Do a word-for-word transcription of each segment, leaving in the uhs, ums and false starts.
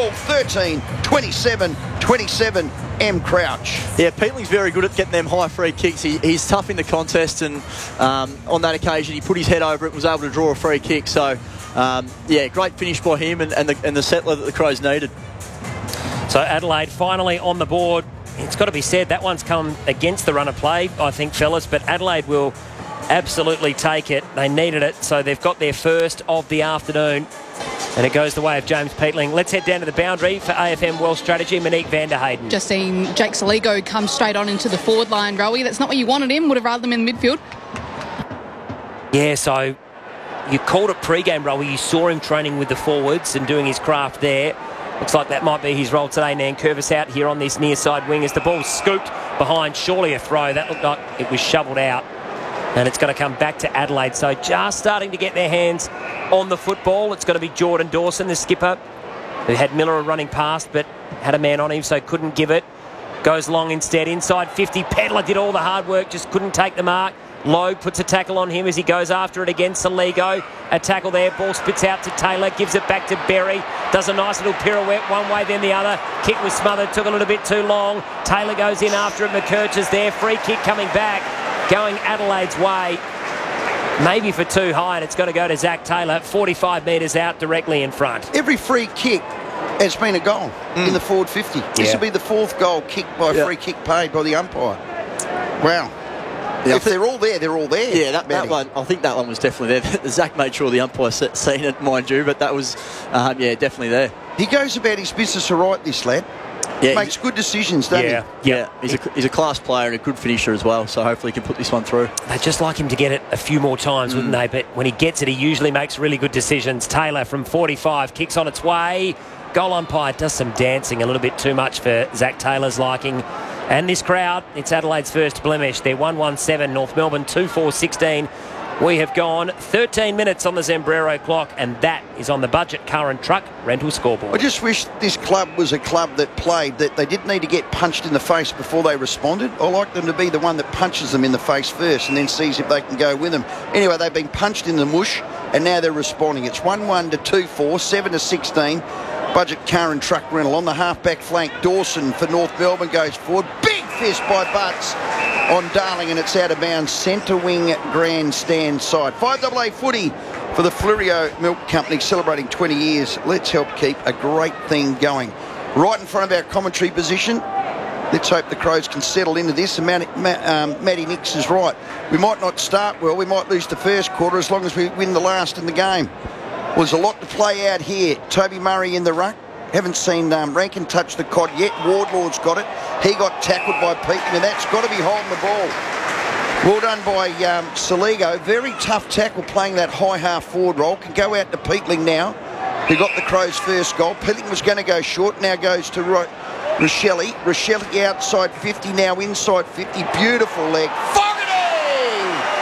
ball, thirteen twenty-seven twenty-seven, M. Crouch. Yeah, Peatling's very good at getting them high free kicks. He, he's tough in the contest, and um, on that occasion he put his head over it and was able to draw a free kick. So, um, yeah, great finish by him and, and, the, and the settler that the Crows needed. So Adelaide finally on the board. It's got to be said, that one's come against the run of play, I think, fellas, but Adelaide will absolutely take it. They needed it, so they've got their first of the afternoon. And it goes the way of James Peatling. Let's head down to the boundary for A F M World Strategy. Monique van der Hayden. Just seen Jake Soligo come straight on into the forward line, Rowie. That's not where you wanted him. Would have rather them in the midfield. Yeah, so you called it pre-game, Rowie. You saw him training with the forwards and doing his craft there. Looks like that might be his role today. Nankervis out here on this near side wing as the ball's scooped behind. Surely a throw. That looked like it was shovelled out. And it's going to come back to Adelaide. So just starting to get their hands on the football. It's going to be Jordan Dawson, the skipper, who had Miller running past but had a man on him, so couldn't give it. Goes long instead. Inside fifty. Pedler did all the hard work, just couldn't take the mark. Lowe puts a tackle on him as he goes after it against Soligo. A tackle there. Ball spits out to Taylor. Gives it back to Berry. Does a nice little pirouette one way then the other. Kick was smothered. Took a little bit too long. Taylor goes in after it. McKerch is there. Free kick coming back. Going Adelaide's way. Maybe for too high, and it's going to go to Zach Taylor. forty-five metres out directly in front. Every free kick has been a goal mm. in the forward fifty. Yeah. This will be the fourth goal kicked by yeah. free kick paid by the umpire. Wow. Yeah, if they're all there, they're all there. Yeah, that, that one, I think that one was definitely there. Zach made sure the umpire seen it, mind you, but that was, um, yeah, definitely there. He goes about his business all right, this lad. Yeah, makes good decisions, doesn't yeah, he? Yeah, yeah. He's a, he's a class player and a good finisher as well, so hopefully he can put this one through. They'd just like him to get it a few more times, mm. wouldn't they? But when he gets it, he usually makes really good decisions. Taylor from forty-five kicks on its way. Goal umpire does some dancing, a little bit too much for Zach Taylor's liking. And this crowd, it's Adelaide's first blemish. They're one one seven, North Melbourne two four sixteen. We have gone thirteen minutes on the Zambrero clock, and that is on the Budget Car and Truck rental scoreboard. I just wish this club was a club that played, that they didn't need to get punched in the face before they responded. I like them to be the one that punches them in the face first and then sees if they can go with them. Anyway, they've been punched in the mush, and now they're responding. It's one one to two four, seven to sixteen. Budget Car and Truck rental on the half-back flank. Dawson for North Melbourne goes forward. Big fist by Butts on Darling, and it's out of bounds. Centre wing grandstand side. five A A footy for the Fleurieu Milk Company, celebrating twenty years. Let's help keep a great thing going. Right in front of our commentary position. Let's hope the Crows can settle into this. And Matt, Matt, um, Matty Nix is right. We might not start well. We might lose the first quarter as long as we win the last in the game. Well, there's a lot to play out here. Toby Murray in the ruck. Haven't seen um, Rankin touch the cod yet. Wardlaw's got it. He got tackled by Peatling, and that's got to be holding the ball. Well done by um, Soligo. Very tough tackle playing that high half forward role. Can go out to Peatling now, who got the Crows' first goal. Peatling was going to go short. Now goes to Ro- Rochelle. Rochelle outside fifty, now inside fifty. Beautiful leg. Fogarty!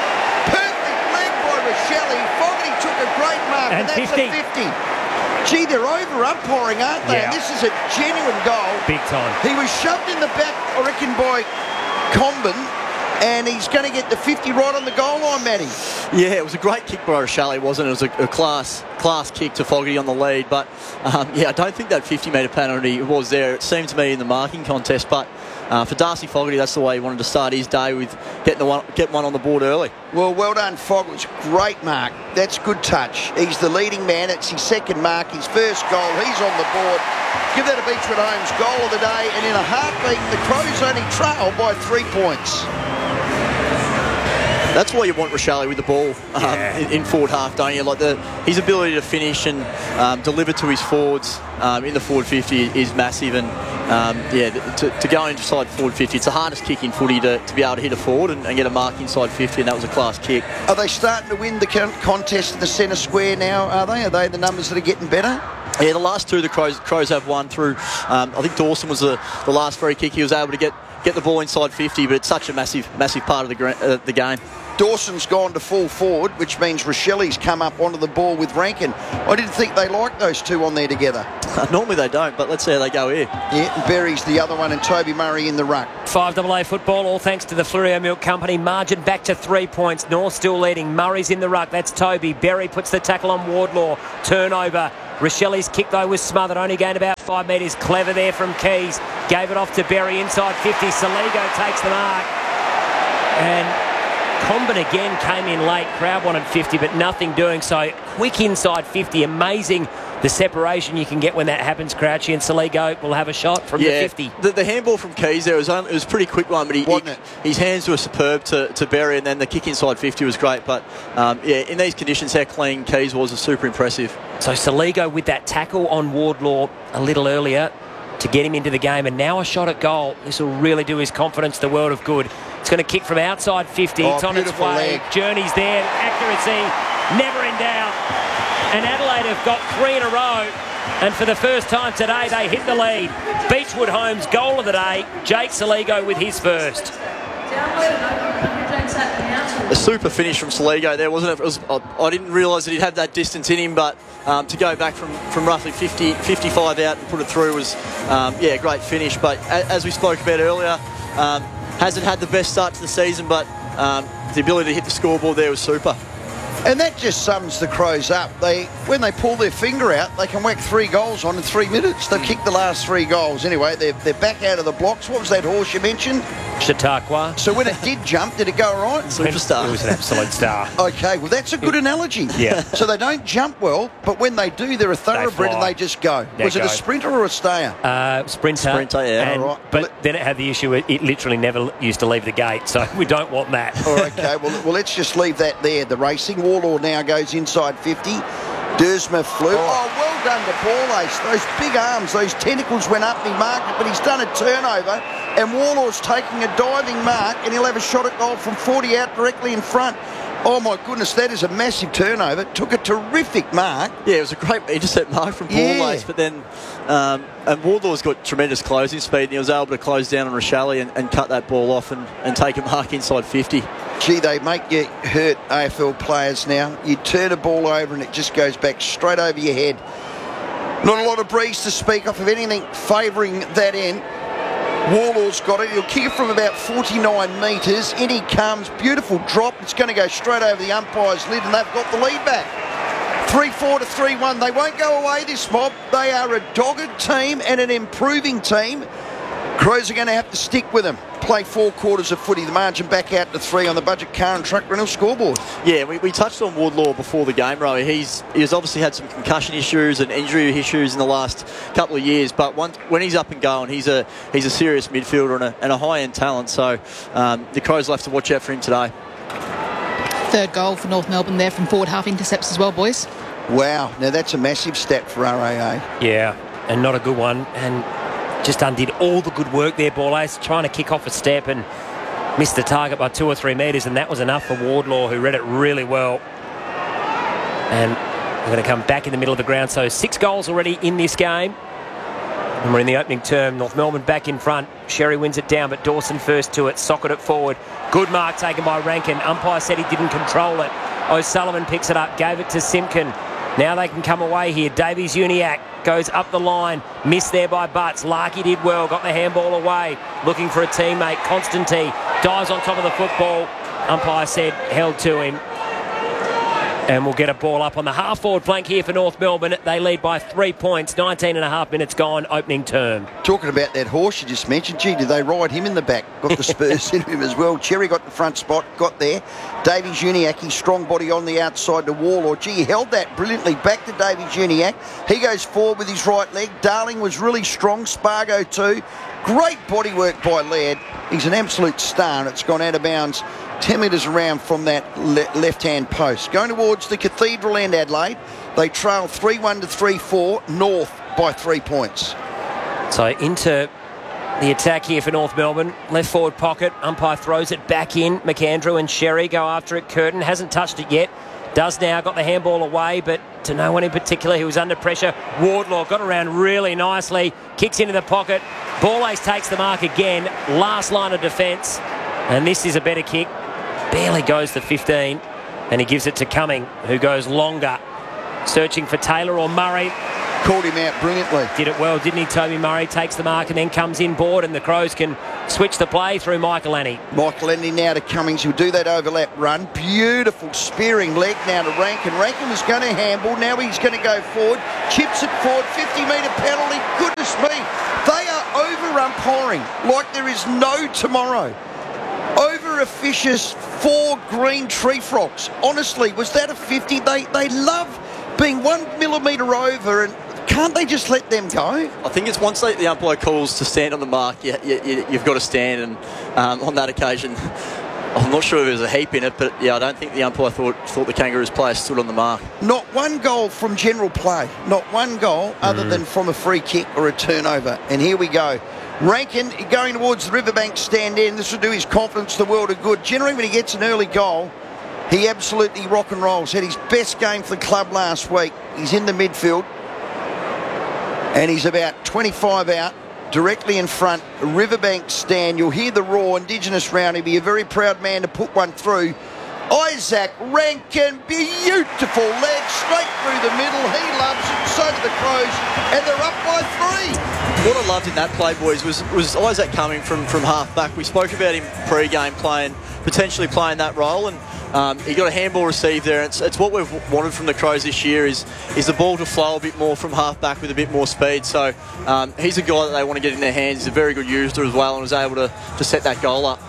Perfect leg by Rochelle. Fogarty took a great mark, and, and that's fifty. A fifty. Gee, they're over umpiring, aren't they? Yeah. And this is a genuine goal. Big time. He was shoved in the back, I reckon, by Comben, and he's going to get the fifty right on the goal line, Matty. Yeah, it was a great kick by Rochelle, wasn't it? It was a, a class class kick to Fogarty on the lead, but um, yeah, I don't think that fifty metre penalty was there. It seemed to me in the marking contest, but uh, for Darcy Fogarty, that's the way he wanted to start his day, with getting the one, get one on the board early. Well, well done, Fogg. It was a great mark. That's good touch. He's the leading man. It's his second mark, his first goal. He's on the board. Give that a Beechwood Homes goal of the day, and in a heartbeat, the Crows only trail by three points. That's why you want Rochelle with the ball um, yeah. in, in forward half, don't you? Like the his ability to finish and um, deliver to his forwards um, in the forward fifty is massive, and um, yeah, to, to go inside forward fifty, it's the hardest kick in footy to, to be able to hit a forward and, and get a mark inside fifty, and that was a class kick. Are they starting to win the contest in the centre square now? Are they? Are they the numbers that are getting better? Yeah, the last two the Crows, Crows have won through. Um, I think Dawson was the, the last free kick. He was able to get get the ball inside fifty, but it's such a massive, massive part of the uh, the game. Dawson's gone to full forward, which means Rochelli's come up onto the ball with Rankin. I didn't think they liked those two on there together. Normally they don't, but let's see how they go here. Yeah, and Berry's the other one and Toby Murray in the ruck. five A A football, all thanks to the Fleurieu Milk Company. Margin back to three points. North still leading. Murray's in the ruck. That's Toby. Berry puts the tackle on Wardlaw. Turnover. Rochelli's kick, though, was smothered. Only gained about five metres. Clever there from Keys. Gave it off to Berry inside fifty. Saligo takes the mark. And Comben again came in late. Crowd wanted fifty, but nothing doing so. Quick inside fifty. Amazing the separation you can get when that happens. Crouchy and Saligo will have a shot from yeah, the fifty. The, the handball from Keys there was only, it was a pretty quick one, but he, he, his hands were superb to, to Berry, and then the kick inside fifty was great. But um, yeah, in these conditions, how clean Keys was is super impressive. So Saligo with that tackle on Wardlaw a little earlier to get him into the game, and now a shot at goal. This will really do his confidence the world of good. It's going to kick from outside fifty. Oh, it's on its way. leg. Journey's there. Accuracy never in doubt. And Adelaide have got three in a row. And for the first time today, they hit the lead. Beechwood Homes goal of the day. Jake Saligo with his first. A super finish from Saligo there, wasn't it? It was, I, I didn't realise that he'd have that distance in him, but um, to go back from, from roughly fifty, fifty-five out and put it through was, um, yeah, a great finish. But a, as we spoke about earlier, um, hasn't had the best start to the season, but um, the ability to hit the scoreboard there was super. And that just sums the Crows up. They, when they pull their finger out, they can whack three goals on in three minutes. They've kicked the last three goals. Anyway, they're, they're back out of the blocks. What was that horse you mentioned? Chautauqua. So when it did jump, did it go all right? Superstar. It was an absolute star. Okay, well, that's a good analogy. Yeah. So they don't jump well, but when they do, they're a thoroughbred and fly. they just go. They was it go. a sprinter or a stayer? Uh, sprinter. Sprinter, yeah. And, All right. But Well, then it had the issue, it, it literally never used to leave the gate, so we don't want that. Oh, okay, well, well, let's just leave that there. The racing. Warlord now goes inside fifty. Dersma flew. Oh, oh well done to Ball Ace. Those big arms, those tentacles went up and he marked it, but he's done a turnover. And Warlord's taking a diving mark, and he'll have a shot at goal from forty out directly in front. Oh, my goodness, that is a massive turnover. Took a terrific mark. Yeah, it was a great intercept mark from Ball Yeah. Ace, but then um, and Wardlaw's got tremendous closing speed, and he was able to close down on Rochelli and, and cut that ball off and, and take a mark inside fifty. Gee, they make you hurt A F L players now. You turn a ball over and it just goes back straight over your head. Not a lot of breeze to speak of, of anything favouring that end. Warlord's got it. He'll kick it from about forty-nine metres. In he comes. Beautiful drop. It's going to go straight over the umpire's lid, and they've got the lead back. three four to three one. They won't go away, this mob. They are a dogged team and an improving team. Crows are going to have to stick with them. Play four quarters of footy. The margin back out to three on the Budget Car and Truck Rental scoreboard. Yeah, we, we touched on Wardlaw before the game, Rowie. He's he's obviously had some concussion issues and injury issues in the last couple of years, but once, when he's up and going, he's a he's a serious midfielder and a, and a high-end talent. So um, the Crows will have to watch out for him today. Third goal for North Melbourne there from forward half intercepts as well, boys. Wow, now that's a massive stat for R A A. Yeah, and not a good one. And just undid all the good work there, Ball Ace, trying to kick off a step and missed the target by two or three metres, and that was enough for Wardlaw, who read it really well. And we're going to come back in the middle of the ground. So six goals already in this game. And we're in the opening term. North Melbourne back in front. Sherry wins it down, but Dawson first to it. Socket it forward. Good mark taken by Rankin. Umpire said he didn't control it. O'Sullivan picks it up, gave it to Simpkin. Now they can come away here. Davies Uniacke goes up the line. Missed there by Butts. Larkey did well. Got the handball away. Looking for a teammate. Constantine dives on top of the football. Umpire said held to him. And we'll get a ball up on the half-forward flank here for North Melbourne. They lead by three points. nineteen and a half minutes gone, opening term. Talking about that horse you just mentioned, gee, did they ride him in the back? Got the spurs in him as well. Cherry got the front spot, got there. Davies Uniacke, strong body on the outside to Warlord. Gee, he held that brilliantly back to Davies Uniacke. He goes forward with his right leg. Darling was really strong. Spargo too. Great body work by Laird. He's an absolute star, and it's gone out of bounds ten metres around from that le- left-hand post. Going towards the Cathedral end, Adelaide. They trail three one to three four, North by three points. So into the attack here for North Melbourne. Left forward pocket. Umpire throws it back in. McAndrew and Sherry go after it. Curtin hasn't touched it yet. Does now. Got the handball away, but to no one in particular. He was under pressure. Wardlaw got around really nicely. Kicks into the pocket. Ball Ace takes the mark again. Last line of defence. And this is a better kick. barely goes the fifteen, and he gives it to Cumming, who goes longer, searching for Taylor or Murray. Called him out brilliantly. Did it well, didn't he? Toby Murray takes the mark and then comes in board, and the Crows can switch the play through Michael Annie. Michael Annie now to Cummings, who'll do that overlap run. Beautiful spearing leg now to Rankin. Rankin was going to handball. Now he's going to go forward. Chips it forward. fifty metre penalty. Goodness me. They are over umpiring like there is no tomorrow. Over officious four green tree frogs. Honestly, was that a fifty? They, they love being one millimetre over, and can't they just let them go? I think it's once they, the umpire calls to stand on the mark, you, you, you've got to stand, and um, on that occasion, I'm not sure if there's a heap in it, but yeah, I don't think the umpire thought thought the Kangaroos player stood on the mark. Not one goal from general play. Not one goal mm. other than from a free kick or a turnover. And here we go. Rankin going towards the Riverbank stand in. This will do his confidence the world of good. Generally, when he gets an early goal, he absolutely rock and rolls. Had his best game for the club last week. He's in the midfield. And he's about twenty-five out, directly in front. Riverbank stand. You'll hear the roar. Indigenous round. He'll be a very proud man to put one through. Isaac Rankin, beautiful leg, straight through the middle. He loves it, so do the Crows, and they're up by three. What I loved in that play, boys, was, was Isaac coming from, from half-back. We spoke about him pre-game playing, potentially playing that role, and um, he got a handball received there. It's, it's what we've wanted from the Crows this year, is, is the ball to flow a bit more from half-back with a bit more speed. So um, he's a guy that they want to get in their hands. He's a very good user as well, and was able to, to set that goal up.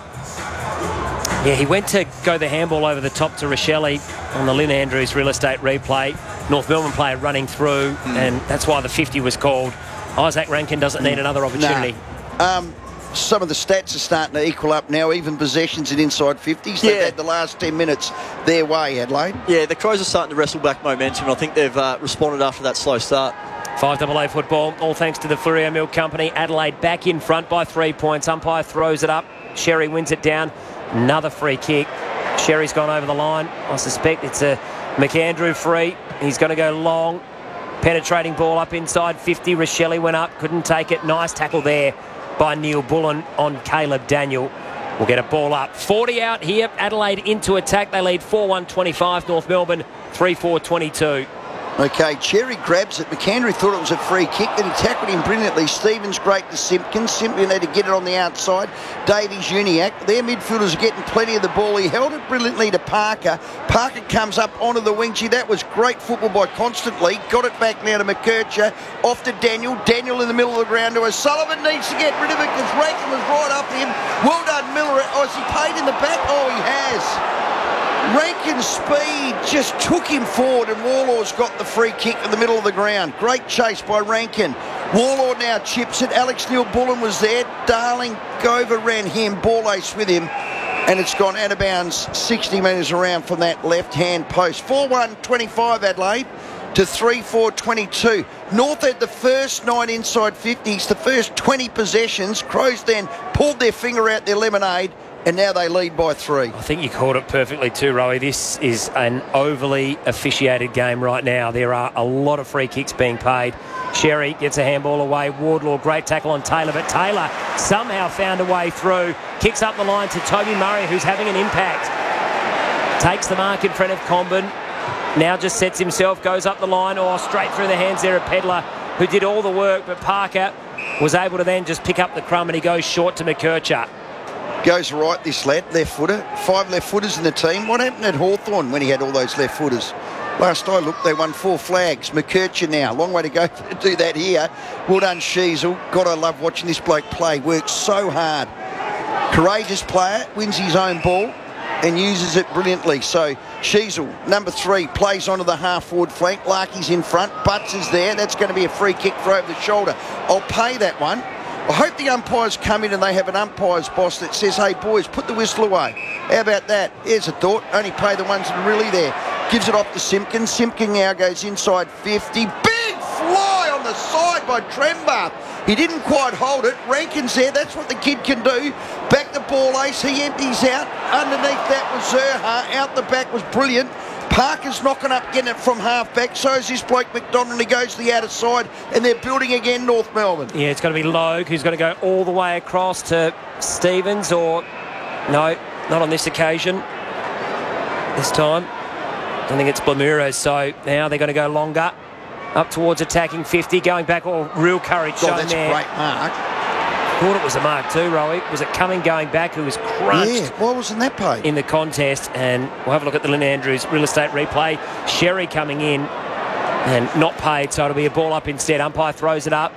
Yeah, he went to go the handball over the top to Rochelle on the Lynn Andrews real estate replay. North Melbourne player running through, mm. and that's why the fifty was called. Isaac Rankin doesn't need another opportunity. Nah. Um, some of the stats are starting to equal up now, even possessions in inside fifties. They've yeah. had the last ten minutes their way, Adelaide. Yeah, the Crows are starting to wrestle back momentum. I think they've uh, responded after that slow start. five A A football, all thanks to the Fleurieu Milk Company. Adelaide back in front by three points. Umpire throws it up. Sherry wins it down. Another free kick. Sherry's gone over the line. I suspect it's a McAndrew free. He's going to go long. Penetrating ball up inside fifty. Rochelle went up, couldn't take it. Nice tackle there by Neil Bullen on Caleb Daniel. We'll get a ball up. forty out here. Adelaide into attack. They lead four one twenty-five. North Melbourne three four twenty-two. Okay, Cherry grabs it. McAndrew thought it was a free kick, then he tackled him brilliantly. Stevens great to Simpkins. Simpkins had to get it on the outside. Davies, Uniac. Their midfielders are getting plenty of the ball. He held it brilliantly to Parker. Parker comes up onto the wing. Gee, that was great football by Constantly. Got it back now to McKercher. Off to Daniel. Daniel in the middle of the ground to O'Sullivan. Needs to get rid of it because Rankin was right up him. Well done, Miller. Oh, has he paid in the back? Oh, he has. Rankin's speed just took him forward, and Warlaw's got the free kick in the middle of the ground. Great chase by Rankin. Warlaw now chips it. Alex Neil Bullen was there. Darling Gover ran him. Ball ace with him. And it's gone out of bounds sixty metres around from that left-hand post. four one twenty-five Adelaide to three four twenty-two. North had the first nine inside fifties, the first twenty possessions. Crows then pulled their finger out their lemonade, and now they lead by three. I think you called it perfectly too, Rowie. This is an overly officiated game right now. There are a lot of free kicks being paid. Sherry gets a handball away. Wardlaw, great tackle on Taylor, but Taylor somehow found a way through. Kicks up the line to Toby Murray, who's having an impact. Takes the mark in front of Comben. Now just sets himself, goes up the line, or straight through the hands there of Pedler, who did all the work, but Parker was able to then just pick up the crumb, and he goes short to McKercher. Goes right, this lad, left footer. Five left footers in the team. What happened at Hawthorn when he had all those left footers? Last I looked, they won four flags. McKercher now, long way to go to do that here. Well done, Sheasel. God, I love watching this bloke play. Works so hard. Courageous player, wins his own ball and uses it brilliantly. So Sheasel, number three, plays onto the half-forward flank. Larky's in front. Butts is there. That's going to be a free kick for over the shoulder. I'll pay that one. I hope the umpires come in and they have an umpire's boss that says, hey, boys, put the whistle away. How about that? Here's a thought. Only pay the ones that are really there. Gives it off to Simpkins. Simpkins now goes inside fifty. Big fly on the side by Trembath. He didn't quite hold it. Rankin's there. That's what the kid can do. Back the ball ace. He empties out. Underneath that was Zerha. Out the back was brilliant. Parker's knocking up, getting it from half-back. So is this bloke McDonald. He goes to the outer side, and they're building again, North Melbourne. Yeah, it's going to be Logue, who's going to go all the way across to Stevens, or... No, not on this occasion. this time. I think it's Blamuro, so now they're going to go longer. Up towards attacking fifty, going back, all real courage God, shown that's there. a great mark. Thought it was a mark too, Rowie. Was it Cumming going back, who was crunched Yeah, why wasn't that paid? in the contest? And we'll have a look at the Lynn Andrews real estate replay. Sherry coming in and not paid, so it'll be a ball up instead. Umpire throws it up.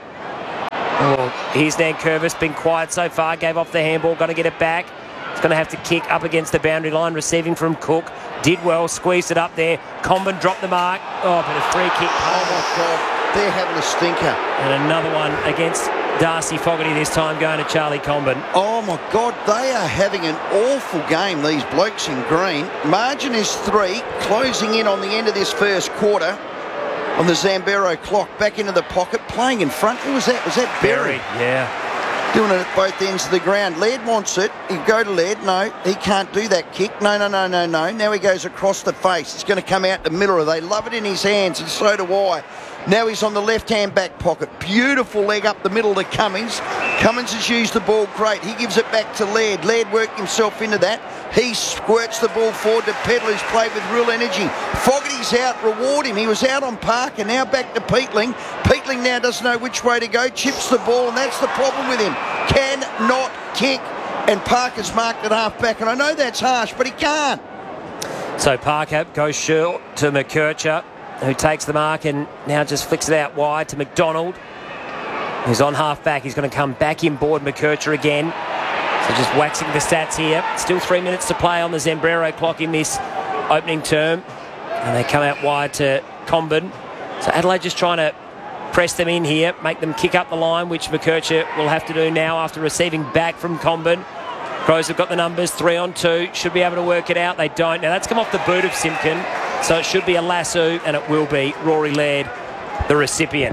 Oh, here's Nankervis, been quiet so far, gave off the handball, got to get it back. He's going to have to kick up against the boundary line, receiving from Cook. Did well, squeezed it up there. Comben dropped the mark. Oh, but a free kick. Oh, my God. They're having a stinker. And another one against Darcy Fogarty, this time going to Charlie Comben. Oh, my God. They are having an awful game, these blokes in green. Margin is three, closing in on the end of this first quarter. On the Zambero clock, back into the pocket, playing in front. Who was that? Was that Berry? Yeah. Doing it at both ends of the ground. Laird wants it. He'll go to Laird. No, he can't do that kick. No, no, no, no, no. Now he goes across the face. It's going to come out the middle. They love it in his hands, and so do I. Now he's on the left-hand back pocket. Beautiful leg up the middle to Cummins. Cummins has used the ball great. He gives it back to Laird. Laird worked himself into that. He squirts the ball forward to Pedler, who's played with real energy. Fogarty's out. Reward him. He was out on Parker. Now back to Peatling. Peatling now doesn't know which way to go. Chips the ball, and that's the problem with him. Cannot kick. And Parker's marked at half-back. And I know that's harsh, but he can't. So Parker goes short to McKercher, who takes the mark and now just flicks it out wide to McDonald, who's on half-back. He's going to come back in board McKercher again. So just waxing the stats here. Still three minutes to play on the Zambrero clock in this opening term. And they come out wide to Comben. So Adelaide just trying to press them in here, make them kick up the line, which McKercher will have to do now after receiving back from Comben. Crows have got the numbers, three on two. Should be able to work it out. They don't. Now that's come off the boot of Simpkin. So it should be a lasso, and it will be Rory Laird, the recipient.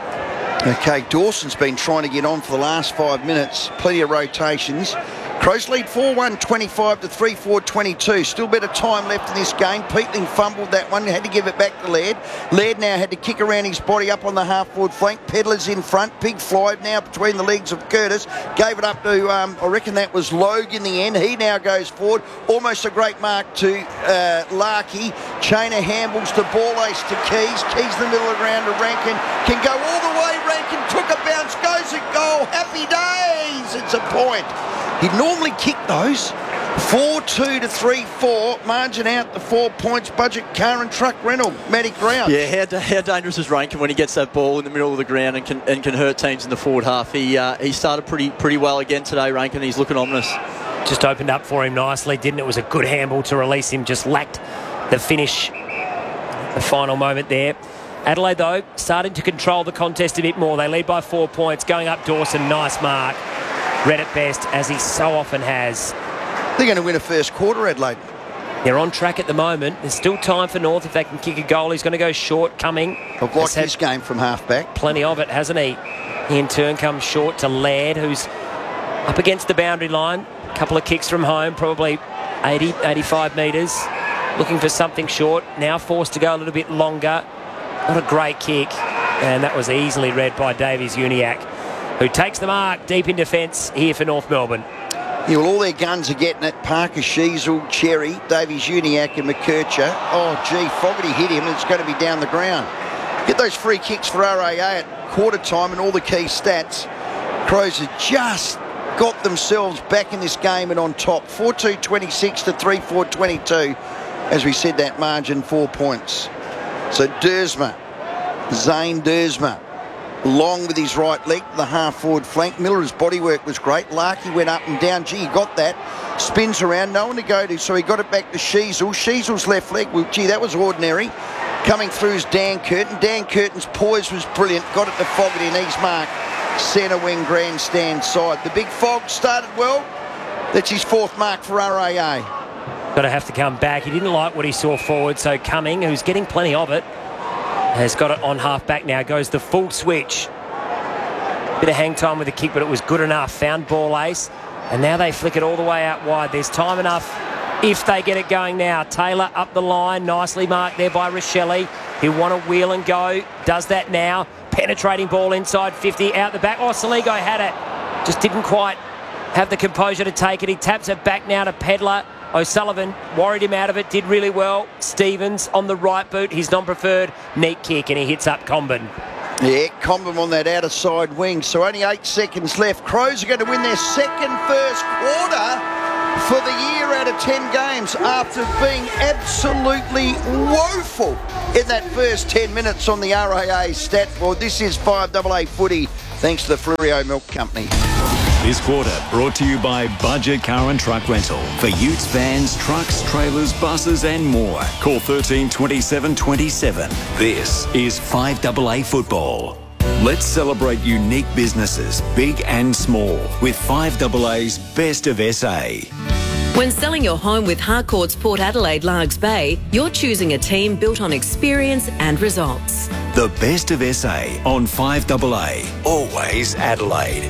Okay, Dawson's been trying to get on for the last five minutes. Plenty of rotations. Crows lead four one twenty-five to three four twenty-two. Still a bit of time left in this game. Peatling fumbled that one, had to give it back to Laird. Laird now had to kick around his body up on the half-forward flank. Pedler's in front. Big fly now between the legs of Curtis. Gave it up to, um, I reckon that was Logue in the end. He now goes forward. Almost a great mark to uh, Larkey. Chainer handballs to ball ace to Keys. Keys in the middle of the ground to Rankin. Can go all the way. Rankin took a bounce. Goes a goal. Happy days. It's a point. He'd normally kick those. four two to three four. Margin out the four points. Budget car and truck rental. Matty Ground. Yeah, how, how dangerous is Rankin when he gets that ball in the middle of the ground and can and can hurt teams in the forward half? He uh, he started pretty pretty well again today, Rankin. He's looking ominous. Just opened up for him nicely, didn't it? It was a good handball to release him. Just lacked the finish. The final moment there. Adelaide, though, starting to control the contest a bit more. They lead by four points. Going up Dawson. Nice mark. Read it best, as he so often has. They're going to win a first quarter, Adelaide. They're on track at the moment. There's still time for North if they can kick a goal. He's going to go short, Coming. I've liked his game from half-back. Plenty of it, hasn't he? He in turn comes short to Laird, who's up against the boundary line. A couple of kicks from home, probably eighty, eighty-five metres. Looking for something short. Now forced to go a little bit longer. Not a great kick. And that was easily read by Davies Uniacke, who takes the mark deep in defence here for North Melbourne. Yeah, well, all their guns are getting it. Parker, Sheasel, Cherry, Davies Uniacke and McKercher. Oh, gee, Fogarty hit him and it's going to be down the ground. Get those free kicks for R A A at quarter time and all the key stats. Crows have just got themselves back in this game and on top. four two twenty-six to three four twenty-two. As we said, that margin, four points. So Dersma, Zane Dersma, long with his right leg, the half-forward flank. Miller's bodywork was great. Larkey went up and down. Gee, he got that. Spins around, no one to go to, so he got it back to Sheasel. Sheasel's left leg, well, gee, that was ordinary. Coming through is Dan Curtin. Dan Curtin's poise was brilliant. Got it to Fogarty and he's marked centre wing grandstand side. The big Fog started well. That's his fourth mark for R A A. Got to have to come back. He didn't like what he saw forward, so Cumming, who's getting plenty of it, has got it on half-back now. Goes the full switch. Bit of hang time with the kick, but it was good enough. Found ball ace, and now they flick it all the way out wide. There's time enough if they get it going now. Taylor up the line, nicely marked there by Rochelle. He'll want to wheel and go. Does that now. Penetrating ball inside fifty, out the back. Oh, Saligo had it. Just didn't quite have the composure to take it. He taps it back now to Pedler. O'Sullivan worried him out of it, did really well. Stevens on the right boot, his non-preferred neat kick, and he hits up Comben. Yeah, Comben on that outer side wing. So only eight seconds left. Crows are going to win their second first quarter for the year out of ten games after being absolutely woeful in that first ten minutes on the R A A stat board. This is five A A footy, thanks to the Fleurieu Milk Company. This quarter brought to you by Budget Car and Truck Rental. For utes, vans, trucks, trailers, buses and more. Call thirteen twenty-seven twenty-seven. This is five A A Football. Let's celebrate unique businesses, big and small, with five A A's Best of S A. When selling your home with Harcourt's Port Adelaide Largs Bay, you're choosing a team built on experience and results. The Best of S A on five A A. Always Adelaide.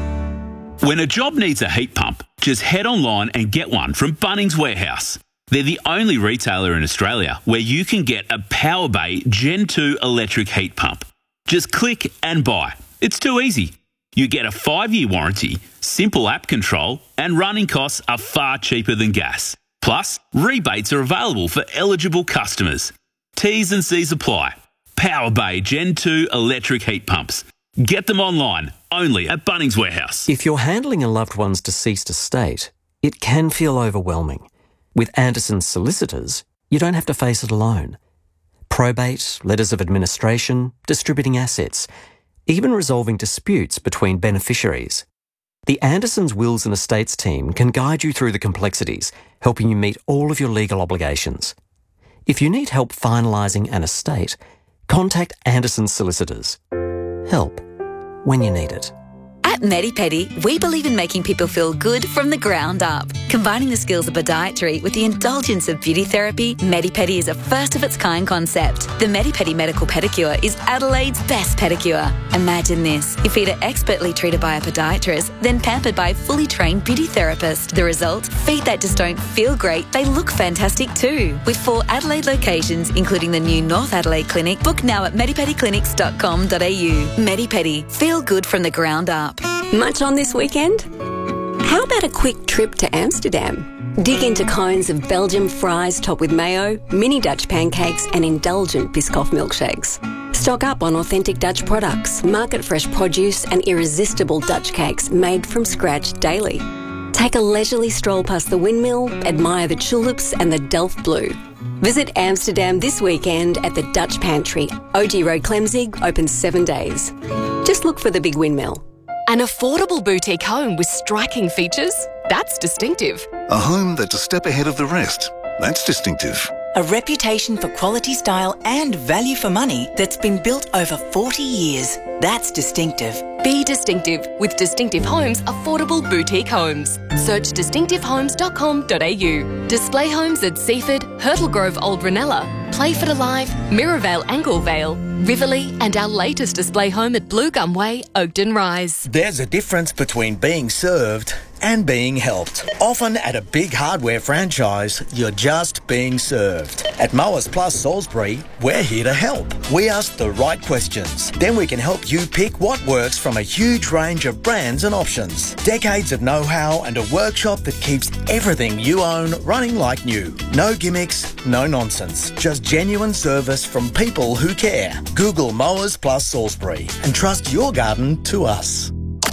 When a job needs a heat pump, just head online and get one from Bunnings Warehouse. They're the only retailer in Australia where you can get a PowerBay Gen two electric heat pump. Just click and buy. It's too easy. You get a five-year warranty, simple app control, and running costs are far cheaper than gas. Plus, rebates are available for eligible customers. T's and C's apply. PowerBay Gen two electric heat pumps. Get them online, only at Bunnings Warehouse. If you're handling a loved one's deceased estate, it can feel overwhelming. With Anderson's solicitors, you don't have to face it alone. Probate, letters of administration, distributing assets, even resolving disputes between beneficiaries. The Anderson's Wills and Estates team can guide you through the complexities, helping you meet all of your legal obligations. If you need help finalising an estate, contact Anderson's solicitors. Help when you need it. At MediPedi, we believe in making people feel good from the ground up. Combining the skills of podiatry with the indulgence of beauty therapy, MediPedi is a first-of-its-kind concept. The MediPedi Medical Pedicure is Adelaide's best pedicure. Imagine this. Your feet are expertly treated by a podiatrist, then pampered by a fully trained beauty therapist. The result? Feet that just don't feel great, they look fantastic too. With four Adelaide locations, including the new North Adelaide Clinic, book now at medipedi clinics dot com dot a u. MediPedi. Feel good from the ground up. Much on this weekend? How about a quick trip to Amsterdam? Dig into cones of Belgian fries topped with mayo, mini Dutch pancakes and indulgent Biscoff milkshakes. Stock up on authentic Dutch products, market fresh produce and irresistible Dutch cakes made from scratch daily. Take a leisurely stroll past the windmill, admire the tulips and the Delft Blue. Visit Amsterdam this weekend at the Dutch Pantry. O G Road Clemzig, open seven days. Just look for the big windmill. An affordable boutique home with striking features? That's distinctive. A home that's a step ahead of the rest? That's distinctive. A reputation for quality, style and value for money that's been built over forty years. That's distinctive. Be distinctive with Distinctive Homes Affordable Boutique Homes. Search distinctive homes dot com dot a u. Display homes at Seaford, Hurtle Grove Old Ranella, Playford Alive, Mirrorvale Anglevale, Riverlea and our latest display home at Blue Gum Way, Oakden Rise. There's a difference between being served and being helped. Often at a big hardware franchise, you're just being served. At Mowers Plus Salisbury, we're here to help. We ask the right questions. Then we can help you pick what works from a huge range of brands and options. Decades of know-how and a workshop that keeps everything you own running like new. No gimmicks, no nonsense. Just genuine service from people who care. Google Mowers Plus Salisbury and trust your garden to us.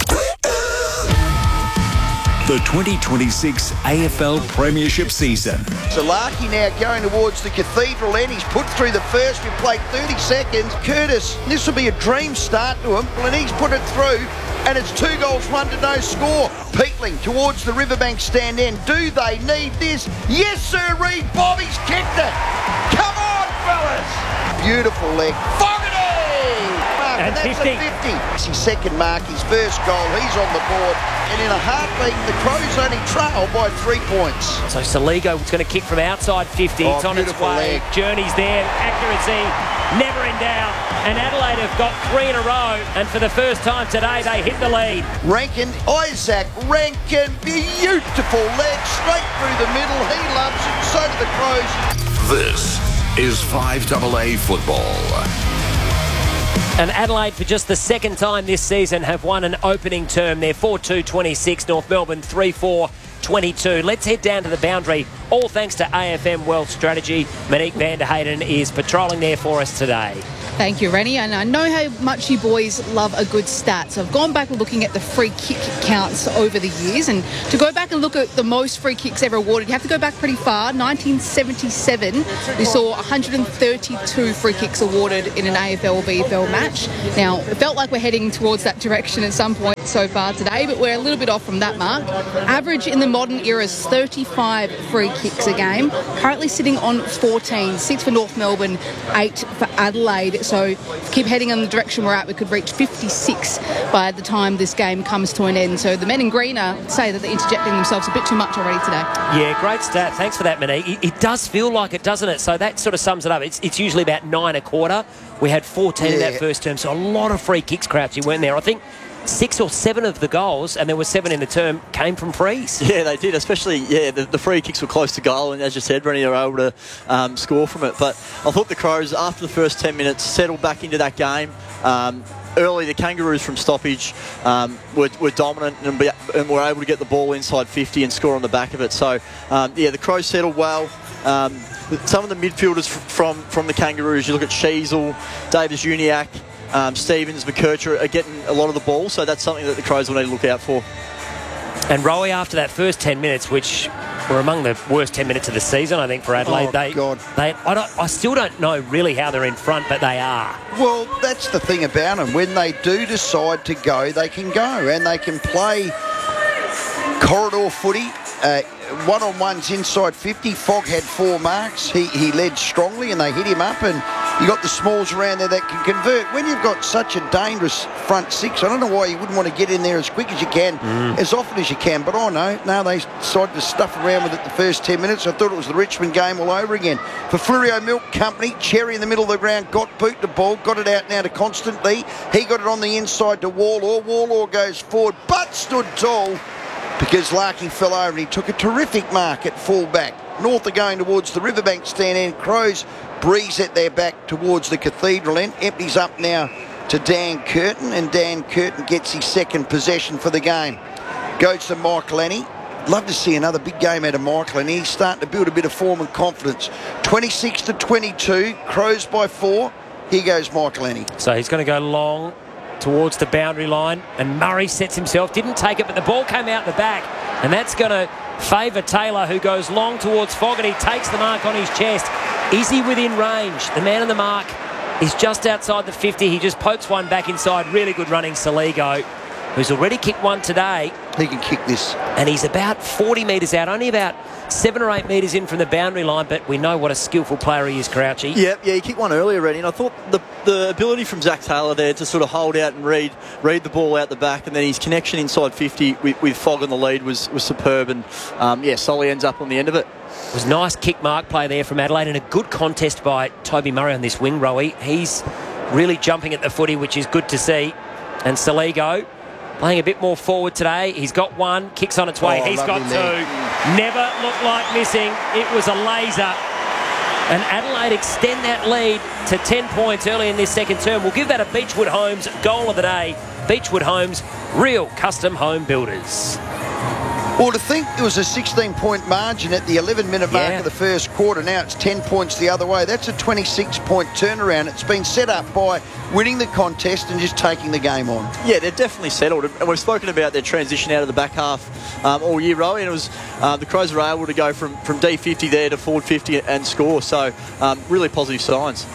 The twenty twenty-six A F L Premiership season. So Larky now going towards the Cathedral end. He's put through the first. We've played thirty seconds. Curtis, this will be a dream start to him. And he's put it through. And it's two goals, one to no score. Peatling towards the Riverbank stand end. Do they need this? Yes, sir, Reed. Bobby's kicked it. Come on, fellas. Beautiful leg. Fogarty! And, and that's fifty. A fifty. His second mark, his first goal. He's on the board. And in a heartbeat, the Crows only trail by three points. So Saligo is going to kick from outside fifty. Oh, it's on its way. Leg. Journey's there. Accuracy never in doubt. And Adelaide have got three in a row. And for the first time today, they hit the lead. Rankin, Isaac Rankin, beautiful leg straight through the middle. He loves it. So do the Crows. This is five A A football. And Adelaide, for just the second time this season, have won an opening term. They're four two twenty-six, North Melbourne three four twenty-two. Let's head down to the boundary, all thanks to A F M Wealth Strategy. Monique van der Hayden is patrolling there for us today. Thank you, Rennie. And I know how much you boys love a good stat. So I've gone back looking at the free kick counts over the years. And to go back and look at the most free kicks ever awarded, you have to go back pretty far. nineteen seventy-seven, we saw one hundred thirty-two free kicks awarded in an A F L V F L match. Now, it felt like we're heading towards that direction at some point so far today, but we're a little bit off from that mark. Average in the modern era is thirty-five free kicks a game. Currently sitting on fourteen, six for North Melbourne, eight for Adelaide. So if we keep heading in the direction we're at, we could reach fifty-six by the time this game comes to an end. So the men in green are say that they're interjecting themselves a bit too much already today. Yeah, great stat. Thanks for that, Monique. It, it does feel like it, doesn't it? So that sort of sums it up. It's, it's usually about nine a quarter. We had fourteen yeah. in that first term, so a lot of free kicks, Crouchy, weren't there? I think six or seven of the goals, and there were seven in the term, came from frees. Yeah, they did, especially, yeah, the, the free kicks were close to goal, and as you said, Rennie, they were able to um, score from it. But I thought the Crows, after the first ten minutes, settled back into that game. Um, early, the Kangaroos from stoppage um, were, were dominant and, be, and were able to get the ball inside fifty and score on the back of it. So, um, yeah, the Crows settled well. Um, some of the midfielders from, from the Kangaroos, you look at Sheasel, Davis-Uniacke, Um, Stevens, McKercher are getting a lot of the ball, so that's something that the Crows will need to look out for. And Rowie, after that first ten minutes, which were among the worst ten minutes of the season, I think, for Adelaide, oh, they, God. they, I, don't, I still don't know really how they're in front, but they are. Well, that's the thing about them. When they do decide to go, they can go, and they can play corridor footy. Uh, one-on-ones inside fifty. Fogg had four marks. He, he led strongly, and they hit him up, and you got the smalls around there that can convert. When you've got such a dangerous front six, I don't know why you wouldn't want to get in there as quick as you can, mm. as often as you can. But I know, now they decided to stuff around with it the first ten minutes. I thought it was the Richmond game all over again. For Fleurieu Milk Company, Cherry in the middle of the ground, got boot the ball, got it out now to Constantly. He got it on the inside to Warlaw. Warlaw goes forward, but stood tall because Larkey fell over and he took a terrific mark at full-back. North are going towards the Riverbank stand end. Crows breeze at their back towards the Cathedral end. Empties up now to Dan Curtin, and Dan Curtin gets his second possession for the game. Goes to Michael Annie. Love to see another big game out of Michael Annie. He's starting to build a bit of form and confidence. twenty-six to twenty-two. Crows by four. Here goes Michael Annie. So he's going to go long towards the boundary line, and Murray sets himself, didn't take it, but the ball came out the back, and that's going to favour Taylor, who goes long towards Fogarty, takes the mark on his chest. Is he within range? The man on the mark is just outside the fifty. He just pokes one back inside. Really good running, Saligo, who's already kicked one today. He can kick this. And he's about forty metres out, only about seven or eight metres in from the boundary line, but we know what a skillful player he is, Crouchy. Yeah, yeah, he kicked one earlier already, and I thought the the ability from Zach Taylor there to sort of hold out and read read the ball out the back, and then his connection inside fifty with, with Fogg on the lead was, was superb, and um, yeah, Solly ends up on the end of it. It was nice kick mark play there from Adelaide, and a good contest by Toby Murray on this wing, Rowie. He's really jumping at the footy, which is good to see. And Saligo playing a bit more forward today. He's got one, kicks on its way. Oh, He's got two. leg. Never looked like missing. It was a laser. And Adelaide extend that lead to ten points early in this second term. We'll give that a Beechwood Homes goal of the day. Beechwood Homes, real custom home builders. Well, to think there was a sixteen-point margin at the eleven-minute mark Yeah. of the first quarter. Now it's ten points the other way. That's a twenty-six-point turnaround. It's been set up by winning the contest and just taking the game on. Yeah, they're definitely settled. And we've spoken about their transition out of the back half um, all year, Rowie, and it was uh, the Crows were able to go from, from D fifty there to forward fifty and score. So um, really positive signs.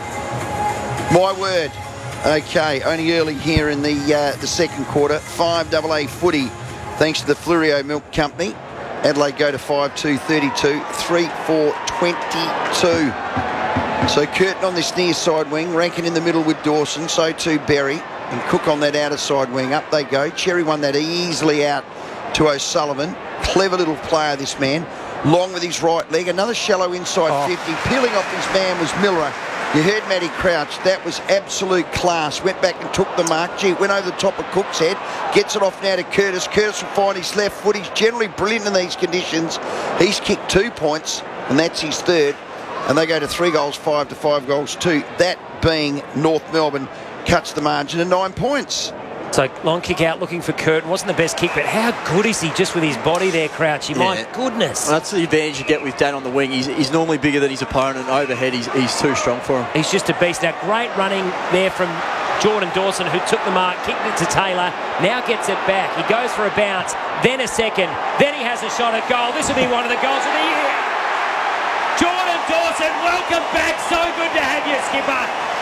My word. Okay, only early here in the uh, the second quarter. five double A footy. Thanks to the Fleurieu Milk Company. Adelaide go to five two thirty-two, three four twenty-two. So Curtin on this near side wing, Rankin in the middle with Dawson, so too Berry, and Cook on that outer side wing. Up they go. Cherry won that easily out to O'Sullivan. Clever little player, this man. Long with his right leg. Another shallow inside oh. fifty. Peeling off his man was Miller. You heard Matty Crouch. That was absolute class. Went back and took the mark. Gee, went over the top of Cook's head. Gets it off now to Curtis. Curtis will find his left foot. He's generally brilliant in these conditions. He's kicked two points, and that's his third. And they go to three goals, five to five goals, two. That being North Melbourne cuts the margin to nine points. So long kick out looking for Curtin. Wasn't the best kick, but how good is he just with his body there, Crouchy? Yeah. My goodness. Well, that's the advantage you get with Dan on the wing. He's, he's normally bigger than his opponent. Overhead, he's, he's too strong for him. He's just a beast. Now, great running there from Jordan Dawson, who took the mark, kicked it to Taylor, now gets it back. He goes for a bounce, then a second, then he has a shot at goal. This will be one of the goals of the year. Jordan Dawson, welcome back. So good to have you, skipper.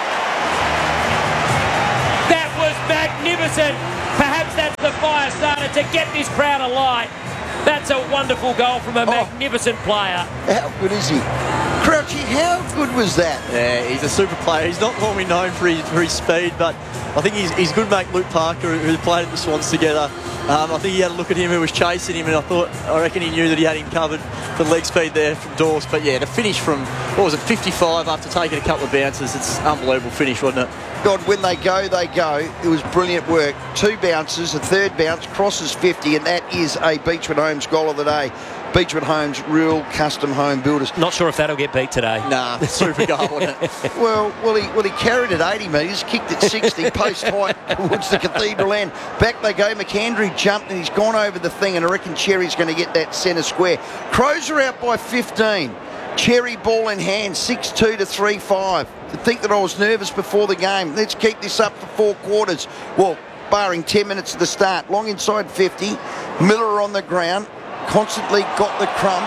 That was magnificent. Perhaps that's the fire starter to get this crowd alight. That's a wonderful goal from a oh. magnificent player. How good is he? Crouchy, how good was that? Yeah, he's a super player. He's not normally known for his, for his speed, but I think he's, he's good mate Luke Parker, who played at the Swans together. Um, I think he had a look at him who was chasing him, and I thought, I reckon he knew that he had him covered for leg speed there from Dawes. But yeah, to finish from, what was it, fifty-five after taking a couple of bounces, it's an unbelievable finish, wasn't it? God, when they go, they go. It was brilliant work. Two bounces, a third bounce, crosses fifty, and that is a Beechwood Homes goal of the day. Beechwood Homes, real custom home builders. Not sure if that'll get beat today. Nah, super goal, wasn't it? Well, well, he, well, he carried it eighty metres, kicked it sixty, post height towards the cathedral end. Back they go. McAndrew jumped and he's gone over the thing, and I reckon Cherry's going to get that centre square. Crows are out by fifteen. Cherry ball in hand, six two to three five. To think that I was nervous before the game. Let's keep this up for four quarters. Well, barring ten minutes of the start. Long inside fifty. Miller on the ground. Constantly got the crumb.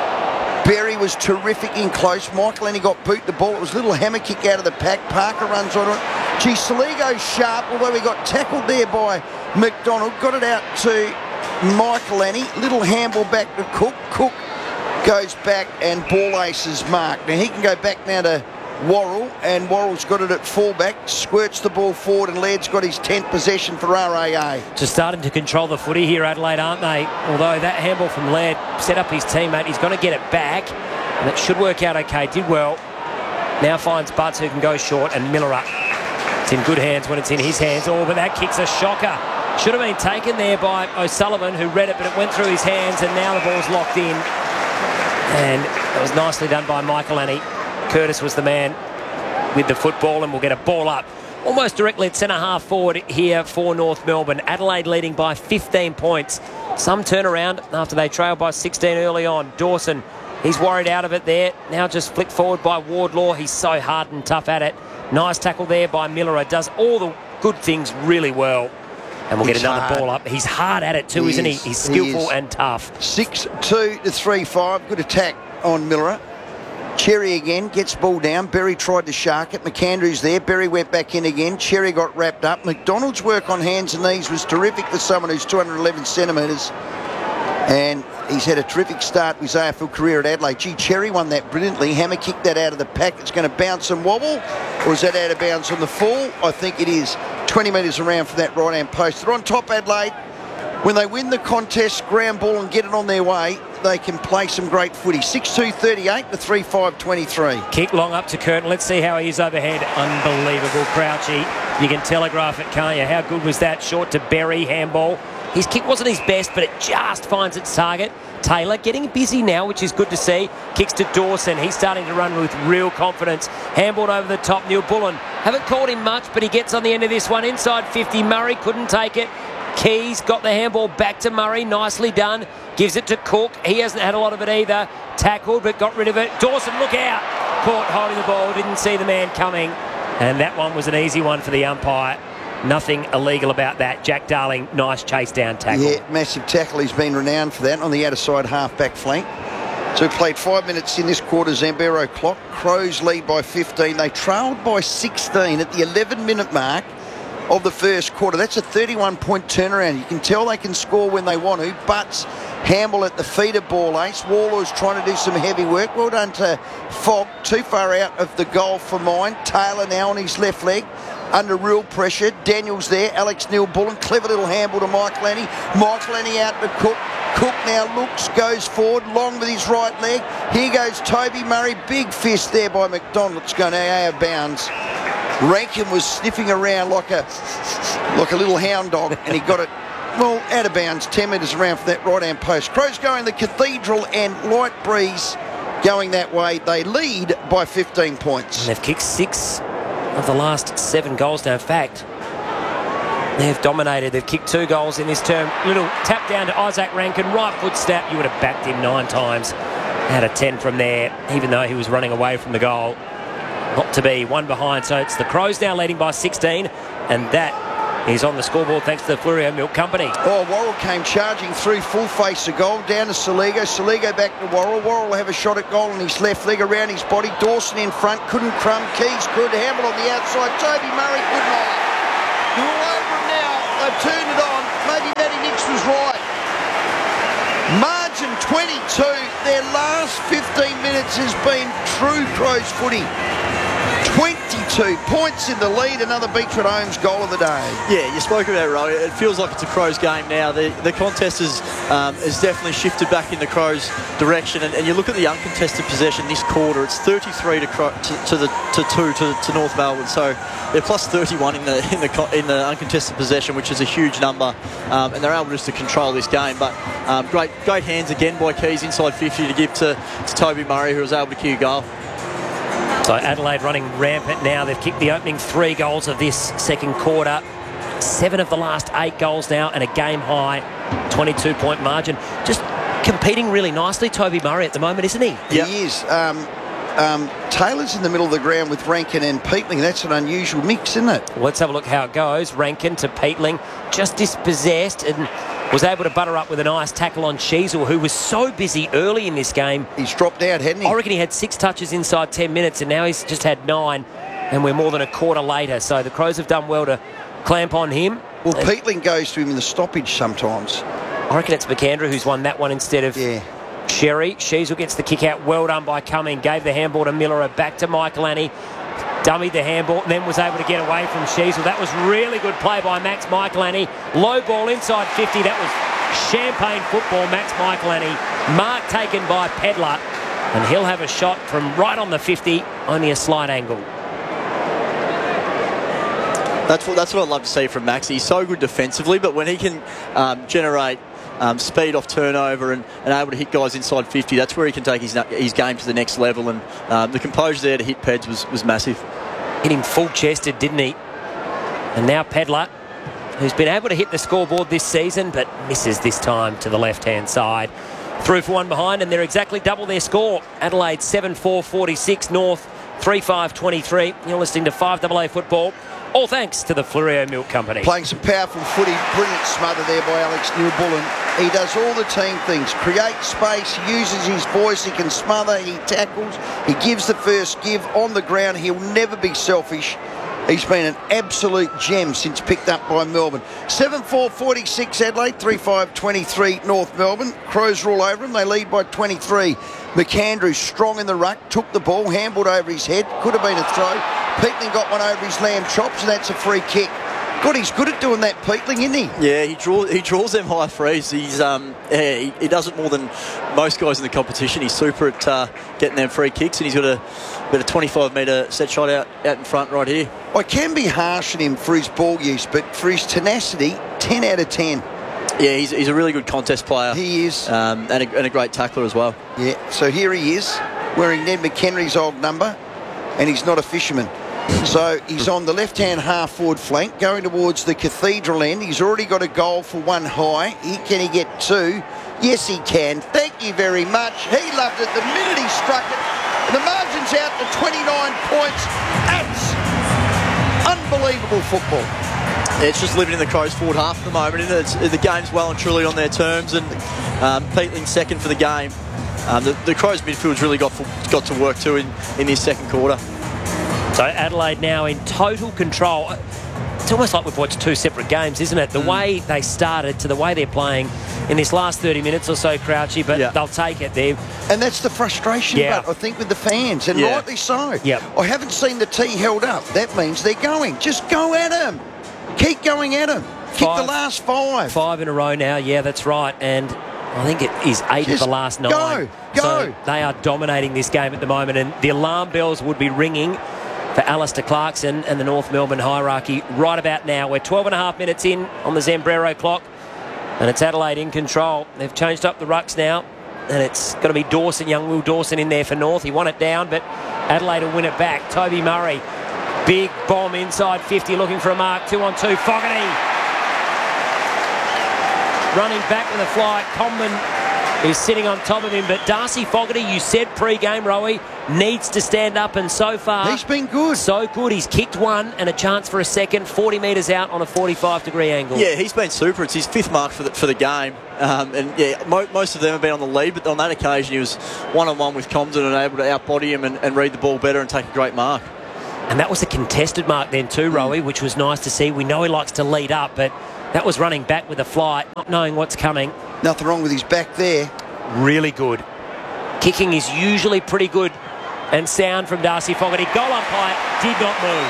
Berry was terrific in close. Michael Lenny got boot the ball. It was a little hammer kick out of the pack. Parker runs on it. Gee, Saligo's sharp, although he got tackled there by McDonald. Got it out to Michael Lenny. Little handball back to Cook. Cook goes back and ball aces mark. Now he can go back now to Worrell, and Worrell's got it at fullback, squirts the ball forward, and Laird's got his tenth possession for R A A. Just starting to control the footy here, Adelaide, aren't they? Although that handball from Laird set up his teammate, he's going to get it back, and it should work out okay. Did well. Now finds Butts, who can go short, and Miller up. It's in good hands when it's in his hands. Oh, but that kick's a shocker. Should have been taken there by O'Sullivan, who read it, but it went through his hands, and now the ball's locked in. And it was nicely done by Michael Lenny. Curtis was the man with the football, and we'll get a ball up almost directly at centre half forward here for North Melbourne. Adelaide leading by fifteen points. Some turnaround after they trailed by sixteen early on. Dawson, he's worried out of it there. Now just flicked forward by Wardlaw. He's so hard and tough at it. Nice tackle there by Miller. Does all the good things really well. And we'll get He's another hard. ball up. He's hard at it too, He isn't he? is. He's skillful He is. and tough. six two to three five. Good attack on Miller. Cherry again gets ball down. Berry tried to shark it. McAndrew's there. Berry went back in again. Cherry got wrapped up. McDonald's work on hands and knees was terrific for someone who's two hundred eleven centimetres. And he's had a terrific start with his A F L career at Adelaide. Gee, Cherry won that brilliantly. Hammer kicked that out of the pack. It's going to bounce and wobble. Or is that out of bounds on the full? I think it is. twenty metres around for that right-hand post. They're on top, Adelaide. When they win the contest, ground ball and get it on their way, they can play some great footy. six two thirty-eight to three five twenty-three. Kick long up to Curtin. Let's see how he is overhead. Unbelievable, Crouchy. You can telegraph it, can't you? How good was that? Short to Berry, handball. His kick wasn't his best, but it just finds its target. Taylor getting busy now, which is good to see. Kicks to Dawson. He's starting to run with real confidence. Handballed over the top. Neil Bullen. Haven't caught him much, but he gets on the end of this one. Inside fifty. Murray couldn't take it. Keys got the handball back to Murray. Nicely done. Gives it to Cook. He hasn't had a lot of it either. Tackled, but got rid of it. Dawson, look out. Caught holding the ball. Didn't see the man coming. And that one was an easy one for the umpire. Nothing illegal about that. Jack Darling, nice chase down tackle. Yeah, massive tackle. He's been renowned for that on the outer side half-back flank. So we played five minutes in this quarter, Zambero clock. Crows lead by fifteen. They trailed by sixteen at the eleven-minute mark of the first quarter. That's a thirty-one point turnaround. You can tell they can score when they want to. Butts, Hamble at the feeder ball ace. Wallow's trying to do some heavy work. Well done to Fogg. Too far out of the goal for mine. Taylor now on his left leg. Under real pressure. Daniels there. Alex Neil Bullen. Clever little handball to Mike Lenny. Mike Lenny out to Cook. Cook now looks, goes forward, long with his right leg. Here goes Toby Murray. Big fist there by McDonald. It's going out of bounds. Rankin was sniffing around like a like a little hound dog, and he got it, well, out of bounds, ten metres around for that right-hand post. Crows going the Cathedral and light breeze going that way. They lead by fifteen points. And they've kicked six of the last seven goals now. In fact, They've dominated. They've kicked two goals in this term. Little tap down to Isaac Rankin. Right foot snap. You would have backed him nine times out of ten from there, even though he was running away from the goal. Not to be. One behind. So it's the Crows now leading by sixteen. And that is on the scoreboard thanks to the Fleurieu Milk Company. Oh, Worrell came charging through full face of goal. Down to Saligo. Saligo back to Worrell. Worrell will have a shot at goal on his left leg around his body. Dawson in front. Couldn't crumb. Keys could. Hamble on the outside. Toby Murray good night. You're all over him now. They've turned it on. Maybe Matty Nix was right. Margin twenty-two. Their last fifteen minutes has been true Crows footy. twenty-two points in the lead. Another Beechwood Holmes goal of the day. Yeah, you spoke about it, Rowie. It feels like it's a Crows game now. The, the contest has, um, has definitely shifted back in the Crows' direction. And, and you look at the uncontested possession this quarter, it's thirty-three to, Cro- to, to the to two to, to North Melbourne. So they're plus thirty-one in the in the in the uncontested possession, which is a huge number. Um, and they're able just to control this game. But um, great great hands again by Keys inside fifty to give to, to Toby Murray, who was able to kick a goal. So Adelaide running rampant now. They've kicked the opening three goals of this second quarter. Seven of the last eight goals now and a game high twenty-two point margin. Just competing really nicely, Toby Murray, at the moment, isn't he? Yep. He is. Um, um, Taylor's in the middle of the ground with Rankin and Peatling. That's an unusual mix, isn't it? Well, let's have a look how it goes. Rankin to Peatling, just dispossessed and was able to butter up with a nice tackle on Sheasel, who was so busy early in this game. He's dropped out, hadn't he? I reckon he had six touches inside ten minutes, and now he's just had nine, and we're more than a quarter later. So the Crows have done well to clamp on him. Well, Peatling goes to him in the stoppage sometimes. I reckon it's McAndrew who's won that one instead of yeah. Sherry. Sheasel gets the kick out. Well done by Cumming. Gave the handball to Miller. Back to Michael Annie. Dummied the handball, and then was able to get away from Sheasel. That was really good play by Max Michaelani. Low ball inside fifty. That was champagne football, Max Michaelani. Mark taken by Pedler, and he'll have a shot from right on the fifty, only a slight angle. That's what that's what I'd love to see from Max. He's so good defensively, but when he can um, generate um, speed off turnover and, and able to hit guys inside fifty, that's where he can take his his game to the next level. And um, the composure there to hit Peds was, was massive. Hit him full-chested, didn't he? And now Pedler, who's been able to hit the scoreboard this season, but misses this time to the left-hand side. Through for one behind, and they're exactly double their score. Adelaide seven four forty-six, North three five twenty-three. You're listening to five A A Football. All thanks to the Fleurieu Milk Company. Playing some powerful footy. Brilliant smother there by Alex Newbullen. He does all the team things. Creates space, uses his voice. He can smother, he tackles. He gives the first give on the ground. He'll never be selfish. He's been an absolute gem since picked up by Melbourne. seven four forty-six Adelaide, three five twenty-three North Melbourne. Crows are all over him. They lead by twenty-three. McAndrew strong in the ruck, took the ball, handballed over his head. Could have been a throw. Peatling got one over his lamb chops, and that's a free kick. God, he's good at doing that, Peatling, isn't he? Yeah, he draws he draws them high threes. He's um yeah, he, he does it more than most guys in the competition. He's super at uh, getting them free kicks, and he's got a got a twenty-five metre set shot out, out in front right here. I can be harsh on him for his ball use, but for his tenacity, ten out of ten. Yeah, he's, he's a really good contest player. He is. Um, and, a, and a great tackler as well. Yeah, so here he is, wearing Ned McHenry's old number, and he's not a fisherman. So he's on the left-hand half-forward flank, going towards the Cathedral end. He's already got a goal for one high. He, can he get two? Yes, he can. Thank you very much. He loved it the minute he struck it. And the margin's out to twenty-nine points. That's unbelievable football. Yeah, it's just living in the Crows' forward half at the moment, isn't it? It's, the game's well and truly on their terms, and um, Peatling's second for the game. Um, the, the Crows' midfield's really got for, got to work too in, in this second quarter. So Adelaide now in total control. It's almost like we've watched two separate games, isn't it? The mm. way they started to the way they're playing in this last thirty minutes or so, Crouchy, but yeah. they'll take it there. And that's the frustration, yeah. but I think with the fans, and yeah. rightly so. Yep. I haven't seen the tee held up. That means they're going. Just go at them. Keep going at them. Kick five, the last five. Five in a row now, yeah, that's right. And I think it is eight Just of the last nine. Go, go. So they are dominating this game at the moment, and the alarm bells would be ringing for Alistair Clarkson and the North Melbourne hierarchy right about now. We're twelve and a half minutes in on the Zambrero clock, and it's Adelaide in control. They've changed up the rucks now, and it's going to be Dawson, young Will Dawson in there for North. He won it down, but Adelaide will win it back. Toby Murray, big bomb inside fifty, looking for a mark. Two on two. Fogarty running back with a fly. Comben is sitting on top of him. But Darcy Fogarty, you said pre-game, Rowie, needs to stand up, and so far he's been good. So good. He's kicked one and a chance for a second, forty metres out on a forty-five degree angle. Yeah, he's been super. It's his fifth mark for the, for the game. Um, and yeah, mo- most of them have been on the lead, but on that occasion he was one-on-one with Compton and able to outbody him and, and read the ball better and take a great mark. And that was a contested mark then too, Rowie, which was nice to see. We know he likes to lead up, but that was running back with a fly, not knowing what's coming. Nothing wrong with his back there. Really good. Kicking is usually pretty good and sound from Darcy Fogarty. Goal umpire did not move.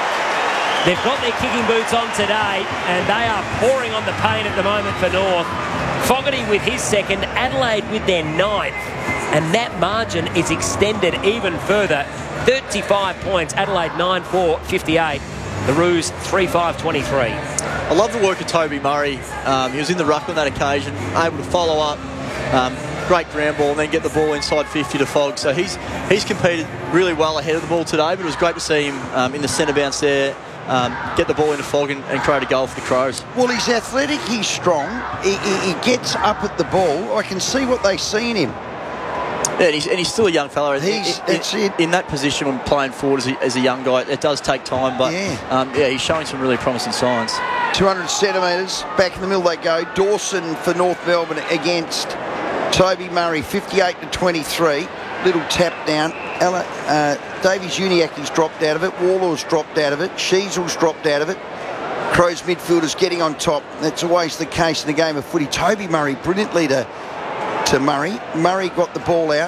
They've got their kicking boots on today, and they are pouring on the pain at the moment for North. Fogarty with his second, Adelaide with their ninth, and that margin is extended even further. thirty-five points, Adelaide nine four fifty-eight. The Roos three five twenty-three. I love the work of Toby Murray. Um, he was in the ruck on that occasion, able to follow up. Um, great ground ball and then get the ball inside fifty to Fogg. So he's he's competed really well ahead of the ball today, but it was great to see him um, in the centre bounce there, um, get the ball into Fogg and, and create a goal for the Crows. Well, he's athletic, he's strong, he, he, he gets up at the ball. I can see what they see in him. Yeah, and he's, and he's still a young fella. He's, in, that's in, it. in that position when playing forward as a, as a young guy, it does take time, but yeah. Um, yeah, he's showing some really promising signs. two hundred centimetres, back in the middle they go. Dawson for North Melbourne against Toby Murray, fifty-eight to twenty-three. Little tap down. Ella, uh, Davies Uniaki's dropped out of it. Warlaw's dropped out of it. Sheasel's dropped out of it. Crows midfielders getting on top. That's always the case in the game of footy. Toby Murray brilliantly to, to Murray. Murray got the ball out.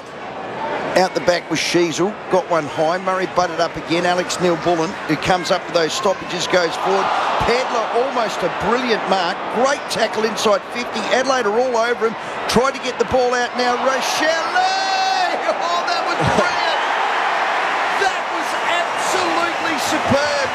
Out the back was Sheasel. Got one high. Murray butted up again. Alex Neil-Bullen, who comes up with those stoppages, goes forward. Pedler, almost a brilliant mark. Great tackle inside fifty. Adelaide are all over him. Tried to get the ball out now. Rochelle! Oh, that was brilliant! That was absolutely superb.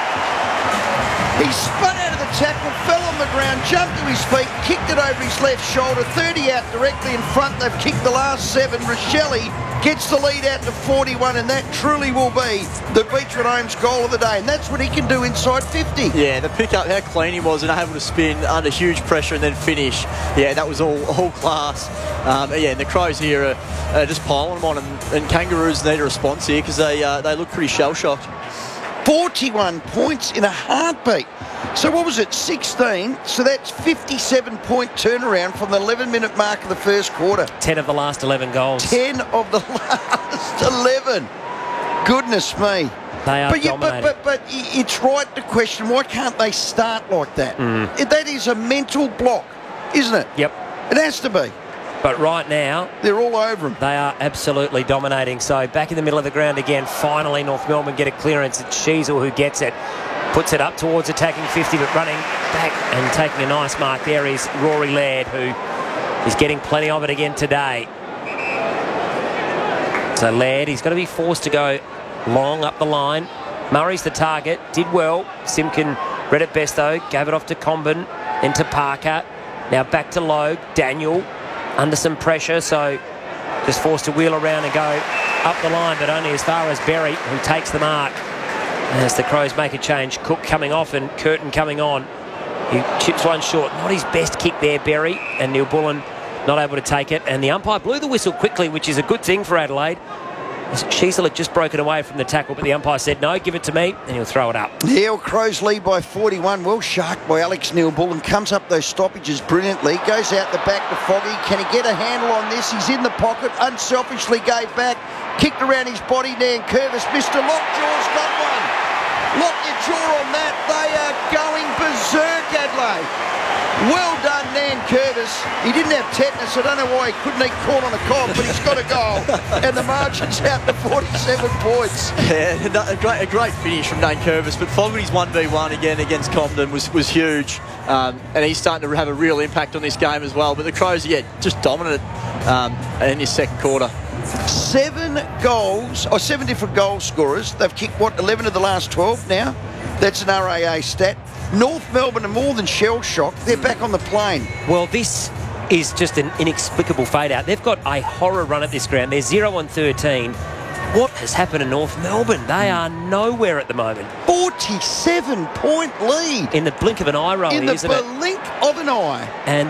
He spun out of the tackle, fell on the ground, jumped to his feet, kicked it over his left shoulder. thirty out directly in front. They've kicked the last seven. Rochelle gets the lead out to forty-one, and that truly will be the Beechwood Homes goal of the day, and that's what he can do inside fifty. Yeah, the pick-up, how clean he was and able to spin under huge pressure and then finish. Yeah, that was all, all class. Um, yeah, and the Crows here are, are just piling them on, and, and Kangaroos need a response here because they, uh, they look pretty shell-shocked. forty-one points in a heartbeat. So what was it, sixteen? So that's fifty-seven point turnaround from the eleven minute mark of the first quarter. ten of the last eleven goals. ten of the last eleven. Goodness me. They are but, yeah, dominating. but, but, but it's right to question, why can't they start like that? Mm. That is a mental block, isn't it? Yep. It has to be. But right now, they're all over them. They are absolutely dominating. So back in the middle of the ground again. Finally, North Melbourne get a clearance. It's Sheasel who gets it. Puts it up towards attacking fifty, but running back and taking a nice mark there is Rory Laird, who is getting plenty of it again today. So Laird, he's going to be forced to go long up the line. Murray's the target. Did well. Simpkin read it best, though. Gave it off to Comben, then to Parker. Now back to Logue. Daniel under some pressure, so just forced to wheel around and go up the line, but only as far as Berry, who takes the mark. As the Crows make a change, Cook coming off and Curtin coming on. He chips one short. Not his best kick there, Berry, and Neil-Bullen not able to take it. And the umpire blew the whistle quickly, which is a good thing for Adelaide. Sheasel had just broken away from the tackle, but the umpire said, no, give it to me, and he'll throw it up. Yeah, well, Crows lead by forty-one. Well sharked by Alex Neil-Bullen. Comes up those stoppages brilliantly. Goes out the back to Foggy. Can he get a handle on this? He's in the pocket. Unselfishly gave back. Kicked around his body. Dan Curvis. Mister Lockjaw's got one. Lock your jaw on that. They are going berserk, Adelaide. Well done, Nan Curtis. He didn't have tetanus. I don't know why he couldn't eat corn on a cob, but he's got a goal. And the margin's out to forty-seven points. Yeah, a great, a great finish from Nan Curtis. But Fogarty's one v one again against Compton was, was huge. Um, and he's starting to have a real impact on this game as well. But the Crows, yeah, just dominant um, in this second quarter. Seven goals, or seven different goal scorers. They've kicked, what, eleven of the last twelve now? That's an R A A stat. North Melbourne are more than shell-shocked. They're back on the plane. Well, this is just an inexplicable fade-out. They've got a horror run at this ground. They're zero on thirteen. What has happened to North Melbourne? They are nowhere at the moment. forty-seven point lead. In the blink of an eye, Rowie, In the isn't it? blink of an eye. And they've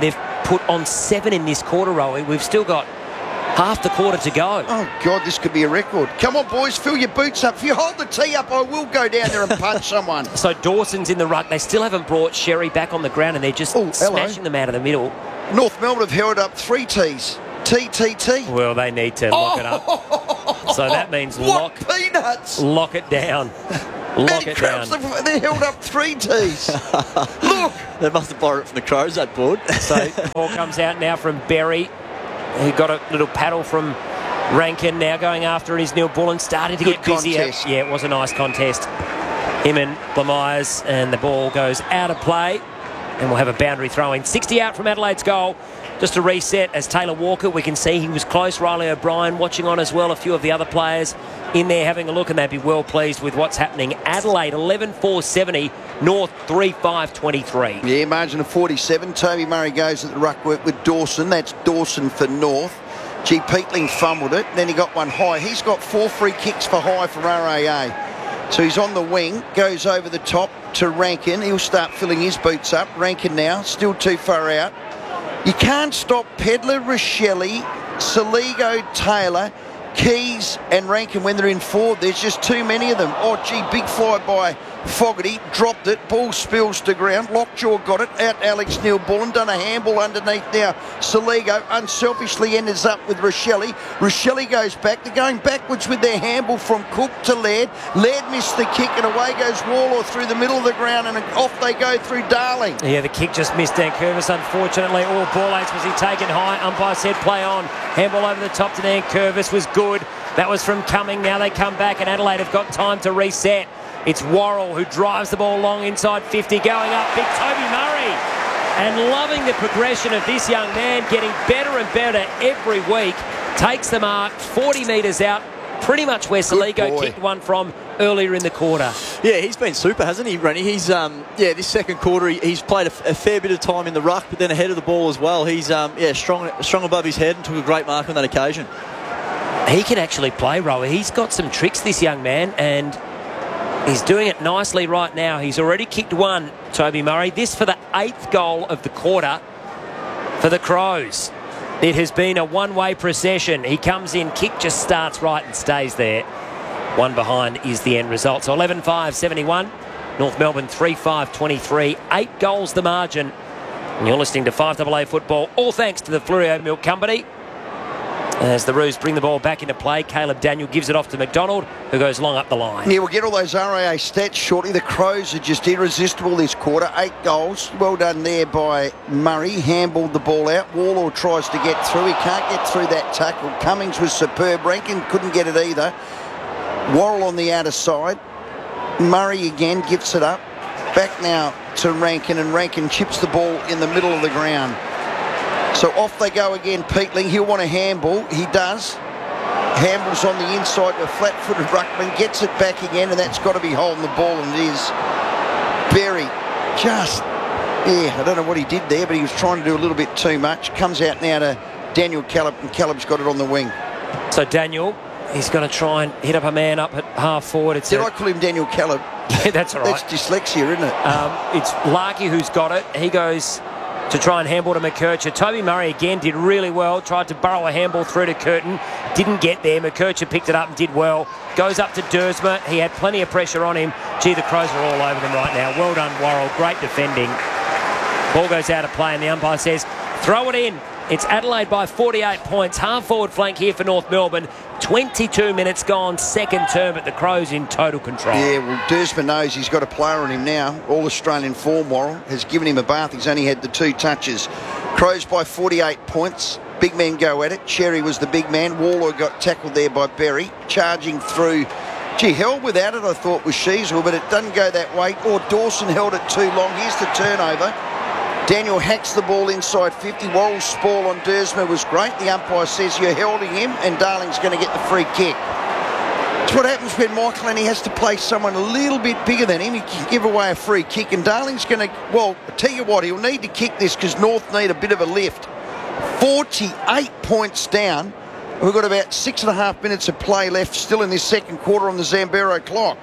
put on seven in this quarter, Rowie. We've still got half the quarter to go. Oh, God, this could be a record. Come on, boys, fill your boots up. If you hold the tee up, I will go down there and punch someone. So Dawson's in the ruck. They still haven't brought Sherry back on the ground, and they're just Ooh, smashing hello. them out of the middle. North Melbourne have held up three tees. T, T, T. Well, they need to lock oh. it up. So that means what lock, peanuts. lock it down. Lock it down. They held up three tees. Look. They must have borrowed it from the Crows, that board. So ball comes out now from Berry. He got a little paddle from Rankin, now going after it is Neil Bullen, starting to Good get busier. contest. Yeah, it was a nice contest. Him and Blamires, and the ball goes out of play, and we'll have a boundary throw-in. sixty out from Adelaide's goal. Just to reset, as Taylor Walker, we can see he was close. Riley O'Brien watching on as well. A few of the other players in there having a look, and they'd be well pleased with what's happening. Adelaide eleven four seventy, North three five twenty-three. Yeah, margin of forty-seven. Toby Murray goes at the ruck work with Dawson. That's Dawson for North. G. Peatling fumbled it. Then he got one high. He's got four free kicks for high for R A A. So he's on the wing, goes over the top to Rankin. He'll start filling his boots up. Rankin now, still too far out. You can't stop Pedler, Rochelle, Saligo, Taylor, Keys and Rankin when they're in forward. There's just too many of them. Oh, gee, big fly by Fogarty, dropped it, ball spills to ground. Lockjaw got it, out Alex Neil Bullen, done a handball underneath now. Saligo unselfishly ends up with Rochelle. Rochelle goes back, they're going backwards with their handball from Cook to Laird. Laird missed the kick and away goes Waller through the middle of the ground and off they go through Darling. Yeah, the kick just missed Dan Curvis, unfortunately. All ball eights was he taken high. Umpire said play on. Handball over the top to Dan Curvis was good. That was from Cumming. Now they come back and Adelaide have got time to reset. It's Worrell who drives the ball long inside fifty, going up. Big Toby Murray. And loving the progression of this young man, getting better and better every week. Takes the mark, forty metres out, pretty much where Saligo kicked one from earlier in the quarter. Yeah, he's been super, hasn't he, Rennie? He's, um, yeah, this second quarter, he, he's played a, a fair bit of time in the ruck, but then ahead of the ball as well. He's, um, yeah, strong, strong above his head and took a great mark on that occasion. He can actually play, Rower. He's got some tricks, this young man, and he's doing it nicely right now. He's already kicked one, Toby Murray. This for the eighth goal of the quarter for the Crows. It has been a one-way procession. He comes in, kick just starts right and stays there. One behind is the end result. So eleven five seventy-one, North Melbourne three five twenty-three. Eight goals the margin. And you're listening to five double A football, all thanks to the Flurio Milk Company. As the Roos bring the ball back into play, Caleb Daniel gives it off to McDonald, who goes long up the line. Yeah, we'll get all those R A A stats shortly. The Crows are just irresistible this quarter. Eight goals. Well done there by Murray. Handballed the ball out. Waller tries to get through. He can't get through that tackle. Cummings was superb. Rankin couldn't get it either. Worrell on the outer side. Murray again gets it up. Back now to Rankin, and Rankin chips the ball in the middle of the ground. So off they go again, Peatling. He'll want a handball. He does. Handballs on the inside to a flat-footed ruckman. Gets it back again, and that's got to be holding the ball, and it is. Berry just, yeah, I don't know what he did there, but he was trying to do a little bit too much. Comes out now to Daniel Caleb, and Caleb's got it on the wing. So Daniel, he's going to try and hit up a man up at half forward. It's Did a, I call him Daniel Caleb? Yeah, that's all right. That's dyslexia, isn't it? Um, it's Larky who's got it. He goes to try and handball to McKercher. Toby Murray again did really well. Tried to burrow a handball through to Curtin. Didn't get there. McKercher picked it up and did well. Goes up to Dersma. He had plenty of pressure on him. Gee, the Crows are all over them right now. Well done, Worrell. Great defending. Ball goes out of play and the umpire says, throw it in. It's Adelaide by forty-eight points. Half forward flank here for North Melbourne. twenty-two minutes gone, second term, but the Crows in total control. Yeah, well, Dersma knows he's got a player on him now. All Australian form, Worrell has given him a bath. He's only had the two touches. Crows by forty-eight points. Big men go at it. Cherry was the big man. Waller got tackled there by Berry. Charging through. Gee, held without it, I thought, was Sheasel, but it doesn't go that way. Or Dawson held it too long. Here's the turnover. Daniel hacks the ball inside fifty. Worrell's sprawl on Dersma was great. The umpire says you're holding him, and Darling's going to get the free kick. It's what happens when Michael Lenny has to play someone a little bit bigger than him. He can give away a free kick, and Darling's going to, well, I'll tell you what, he'll need to kick this because North need a bit of a lift. forty-eight points down. We've got about six and a half minutes of play left still in this second quarter on the Zambero clock.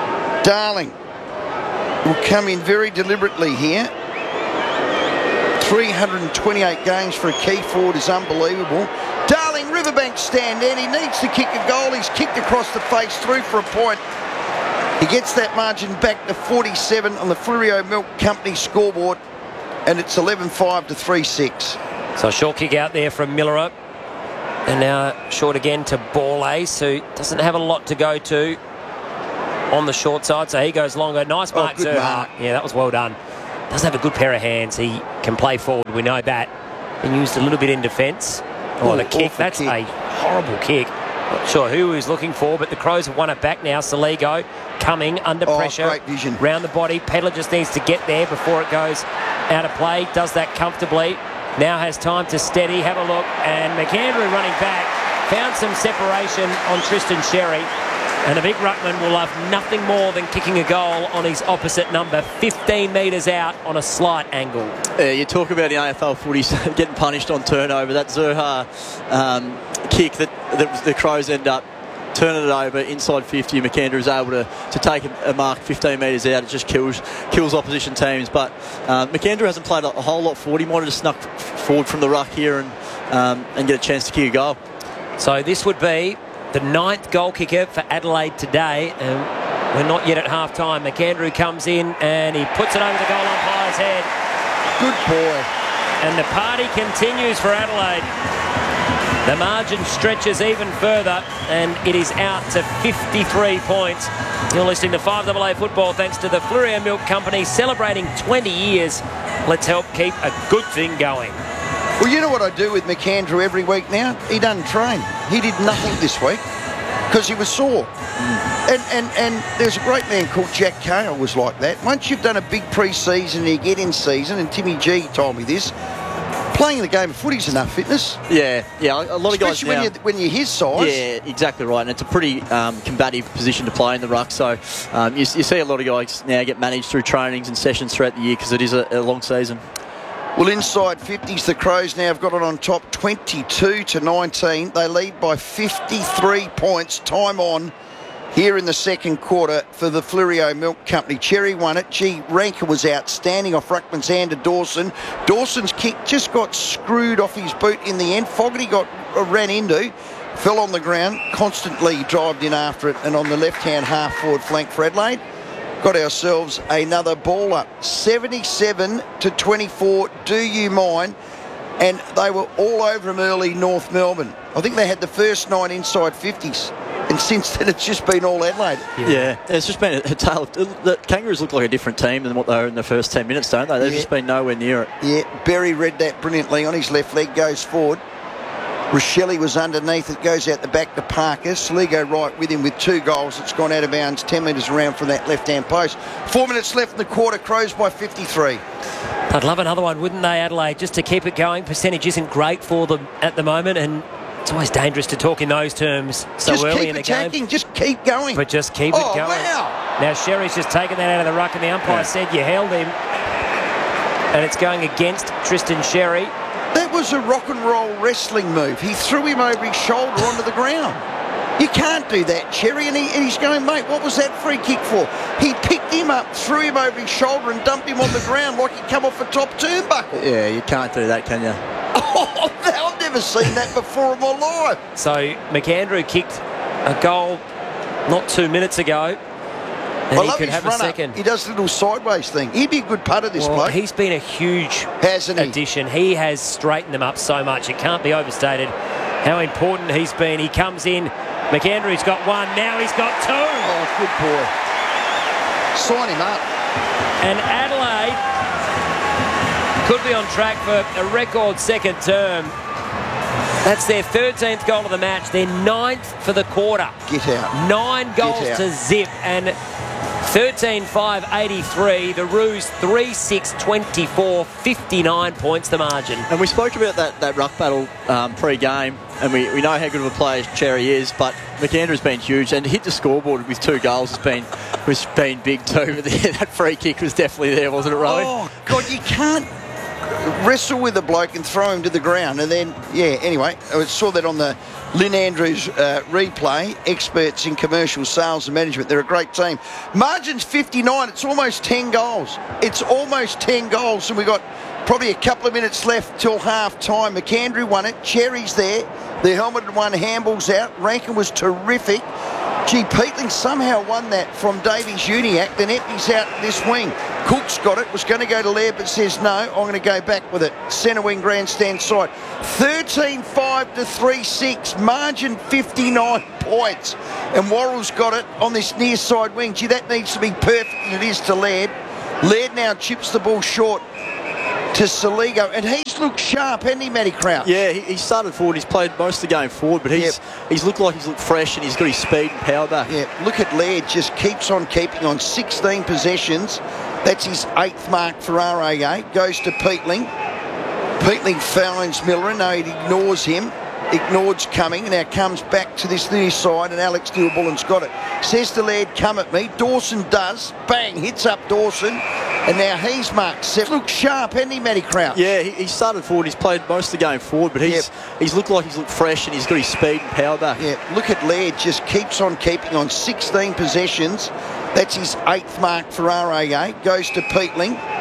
Darling will come in very deliberately here. three hundred twenty-eight games for a key forward is unbelievable. Darling Riverbank stand in. He needs to kick a goal. He's kicked across the face, through for a point. He gets that margin back to forty-seven on the Fleurieu Milk Company scoreboard, and it's eleven five to three six. So a short kick out there from Miller. And now short again to Borlase, who doesn't have a lot to go to on the short side, so he goes longer. Nice mark, oh, good Zerha. mark. Yeah, that was well done. Does have a good pair of hands. He can play forward, we know that. Been used a little bit in defence. Oh, Oh, the kick, awful that's kick. a horrible kick. Not sure who he was looking for, but the Crows have won it back now. Saligo coming under Oh, pressure. great vision. Round the body. Pedler just needs to get there before it goes out of play. Does that comfortably. Now has time to steady, have a look, and McAndrew running back, found some separation on Tristan Sherry, and the big ruckman will have nothing more than kicking a goal on his opposite number, fifteen metres out on a slight angle. Yeah, you talk about the A F L footy getting punished on turnover. That Zerha um, kick that, that the Crows end up turning it over inside fifty. McAndrew is able to, to take a, a mark fifteen metres out. It just kills kills opposition teams. But um, McAndrew hasn't played a, a whole lot forward. He might have just snuck forward from the ruck here and um, and get a chance to kick a goal. So this would be the ninth goal kicker for Adelaide today. And we're not yet at half time. McAndrew comes in and he puts it over the goal umpire's head. Good boy. And the party continues for Adelaide. The margin stretches even further, and it is out to fifty-three points. You're listening to five double A football thanks to the Fleurieu Milk Company, celebrating twenty years. Let's help keep a good thing going. Well, you know what I do with McAndrew every week now? He doesn't train. He did nothing this week because he was sore. And, and and there's a great man called Jack Cale was like that. Once you've done a big pre-season and you get in season, and Timmy G told me this, playing the game of footy's enough fitness. Yeah, yeah. A lot of guys Especially now, when you're, when you're his size. Yeah, exactly right. And it's a pretty um, combative position to play in the ruck. So um, you, you see a lot of guys now get managed through trainings and sessions throughout the year because it is a, a long season. Well, inside fifties, the Crows now have got it on top twenty-two to nineteen. They lead by fifty-three points. Time on here in the second quarter for the Fleurieu Milk Company. Cherry won it. Gee, Ranker was outstanding off ruckman's hand to Dawson. Dawson's kick just got screwed off his boot in the end. Fogarty got uh, ran into, fell on the ground, constantly dived in after it, and on the left-hand half-forward flank for Adelaide, got ourselves another baller. seventy-seven to twenty-four, do you mind? And they were all over him early, North Melbourne. I think they had the first nine inside fifties. And since then, it's just been all Adelaide. Yeah, yeah, it's just been a, a tale. Of, the Kangaroos look like a different team than what they were in the first ten minutes, don't they? They've Yeah. just been nowhere near it. Yeah, Berry read that brilliantly on his left leg, goes forward. Rochelle was underneath, it goes out the back to Parker. Sligo right with him with two goals. It's gone out of bounds, ten metres around from that left-hand post. Four minutes left in the quarter, Crows by fifty-three. I'd love another one, wouldn't they, Adelaide? Just to keep it going. Percentage isn't great for them at the moment, and it's always dangerous to talk in those terms so just early keep in the attacking, game. just keep going. But just keep oh, it going. Wow. Now Sherry's just taken that out of the ruck, and the umpire Yeah. said you held him. And it's going against Tristan Sherry. That was a rock and roll wrestling move. He threw him over his shoulder onto the ground. You can't do that, Cherry. And, he, and he's going, mate, what was that free kick for? He picked him up, threw him over his shoulder and dumped him on the ground like he'd come off a top turnbuckle. Yeah, you can't do that, can you? Oh, I've never seen that before in my life. So McAndrew kicked a goal not two minutes ago. And I he love could his have a run-up. second. He does a little sideways thing. He'd be a good putter, this Well, bloke. he's been a huge Hasn't he? addition. He has straightened them up so much. It can't be overstated how important he's been. He comes in. McAndrew's got one. Now he's got two. Oh, good boy. Sign him up. And Adelaide could be on track for a record second term. That's their thirteenth goal of the match. Their ninth for the quarter. Get out. Nine goals out. to zip. And thirteen five eighty-three. The Roos three six twenty-four. fifty-nine points the margin. And we spoke about that, that ruck battle um, pre-game, and we, we know how good of a player Cherry is, but McAndrew's been huge, and to hit the scoreboard with two goals has been has been big too. That free kick was definitely there, wasn't it, Rowan? Oh, God, you can't wrestle with a bloke and throw him to the ground. And then, yeah, anyway, I saw that on the Lynn Andrews uh, replay. Experts in commercial sales and management. They're a great team. Margin's fifty-nine. It's almost ten goals. It's almost ten goals. And we got Probably a couple of minutes left till half time. McAndrew won it. Cherry's there. The helmeted one, Hamble's out. Rankin was terrific. Gee, Peatling somehow won that from Davies Uniac. Then Empty's out this wing. Cook's got it. Was going to go to Laird, but says no. I'm going to go back with it. Centre wing grandstand side. thirteen five to three six. Margin fifty-nine points. And Worrell's got it on this near side wing. Gee, that needs to be perfect, and it is to Laird. Laird now chips the ball short to Saligo, and he's looked sharp, hasn't he, Matty Crouch? Yeah, he, he started forward. He's played most of the game forward, but he's Yep. he's looked like he's looked fresh, and he's got his speed and power back. Yeah, look at Laird, just keeps on keeping on sixteen possessions. That's his eighth mark for R A A. Goes to Peatling. Peatling finds Miller, no, he ignores him. Ignored's coming, now comes back to this near side, and Alex Neal-Bullen's got it. Says to Laird, come at me. Dawson does. Bang, hits up Dawson. And now he's marked seven. Looks sharp, hasn't he, Matty Crouch? Yeah, he, he started forward. He's played most of the game forward, but he's Yep. he's looked like he's looked fresh, and he's got his speed and power back. Yeah, look at Laird, just keeps on keeping on sixteen possessions. That's his eighth mark for R A A. Goes to Peatling.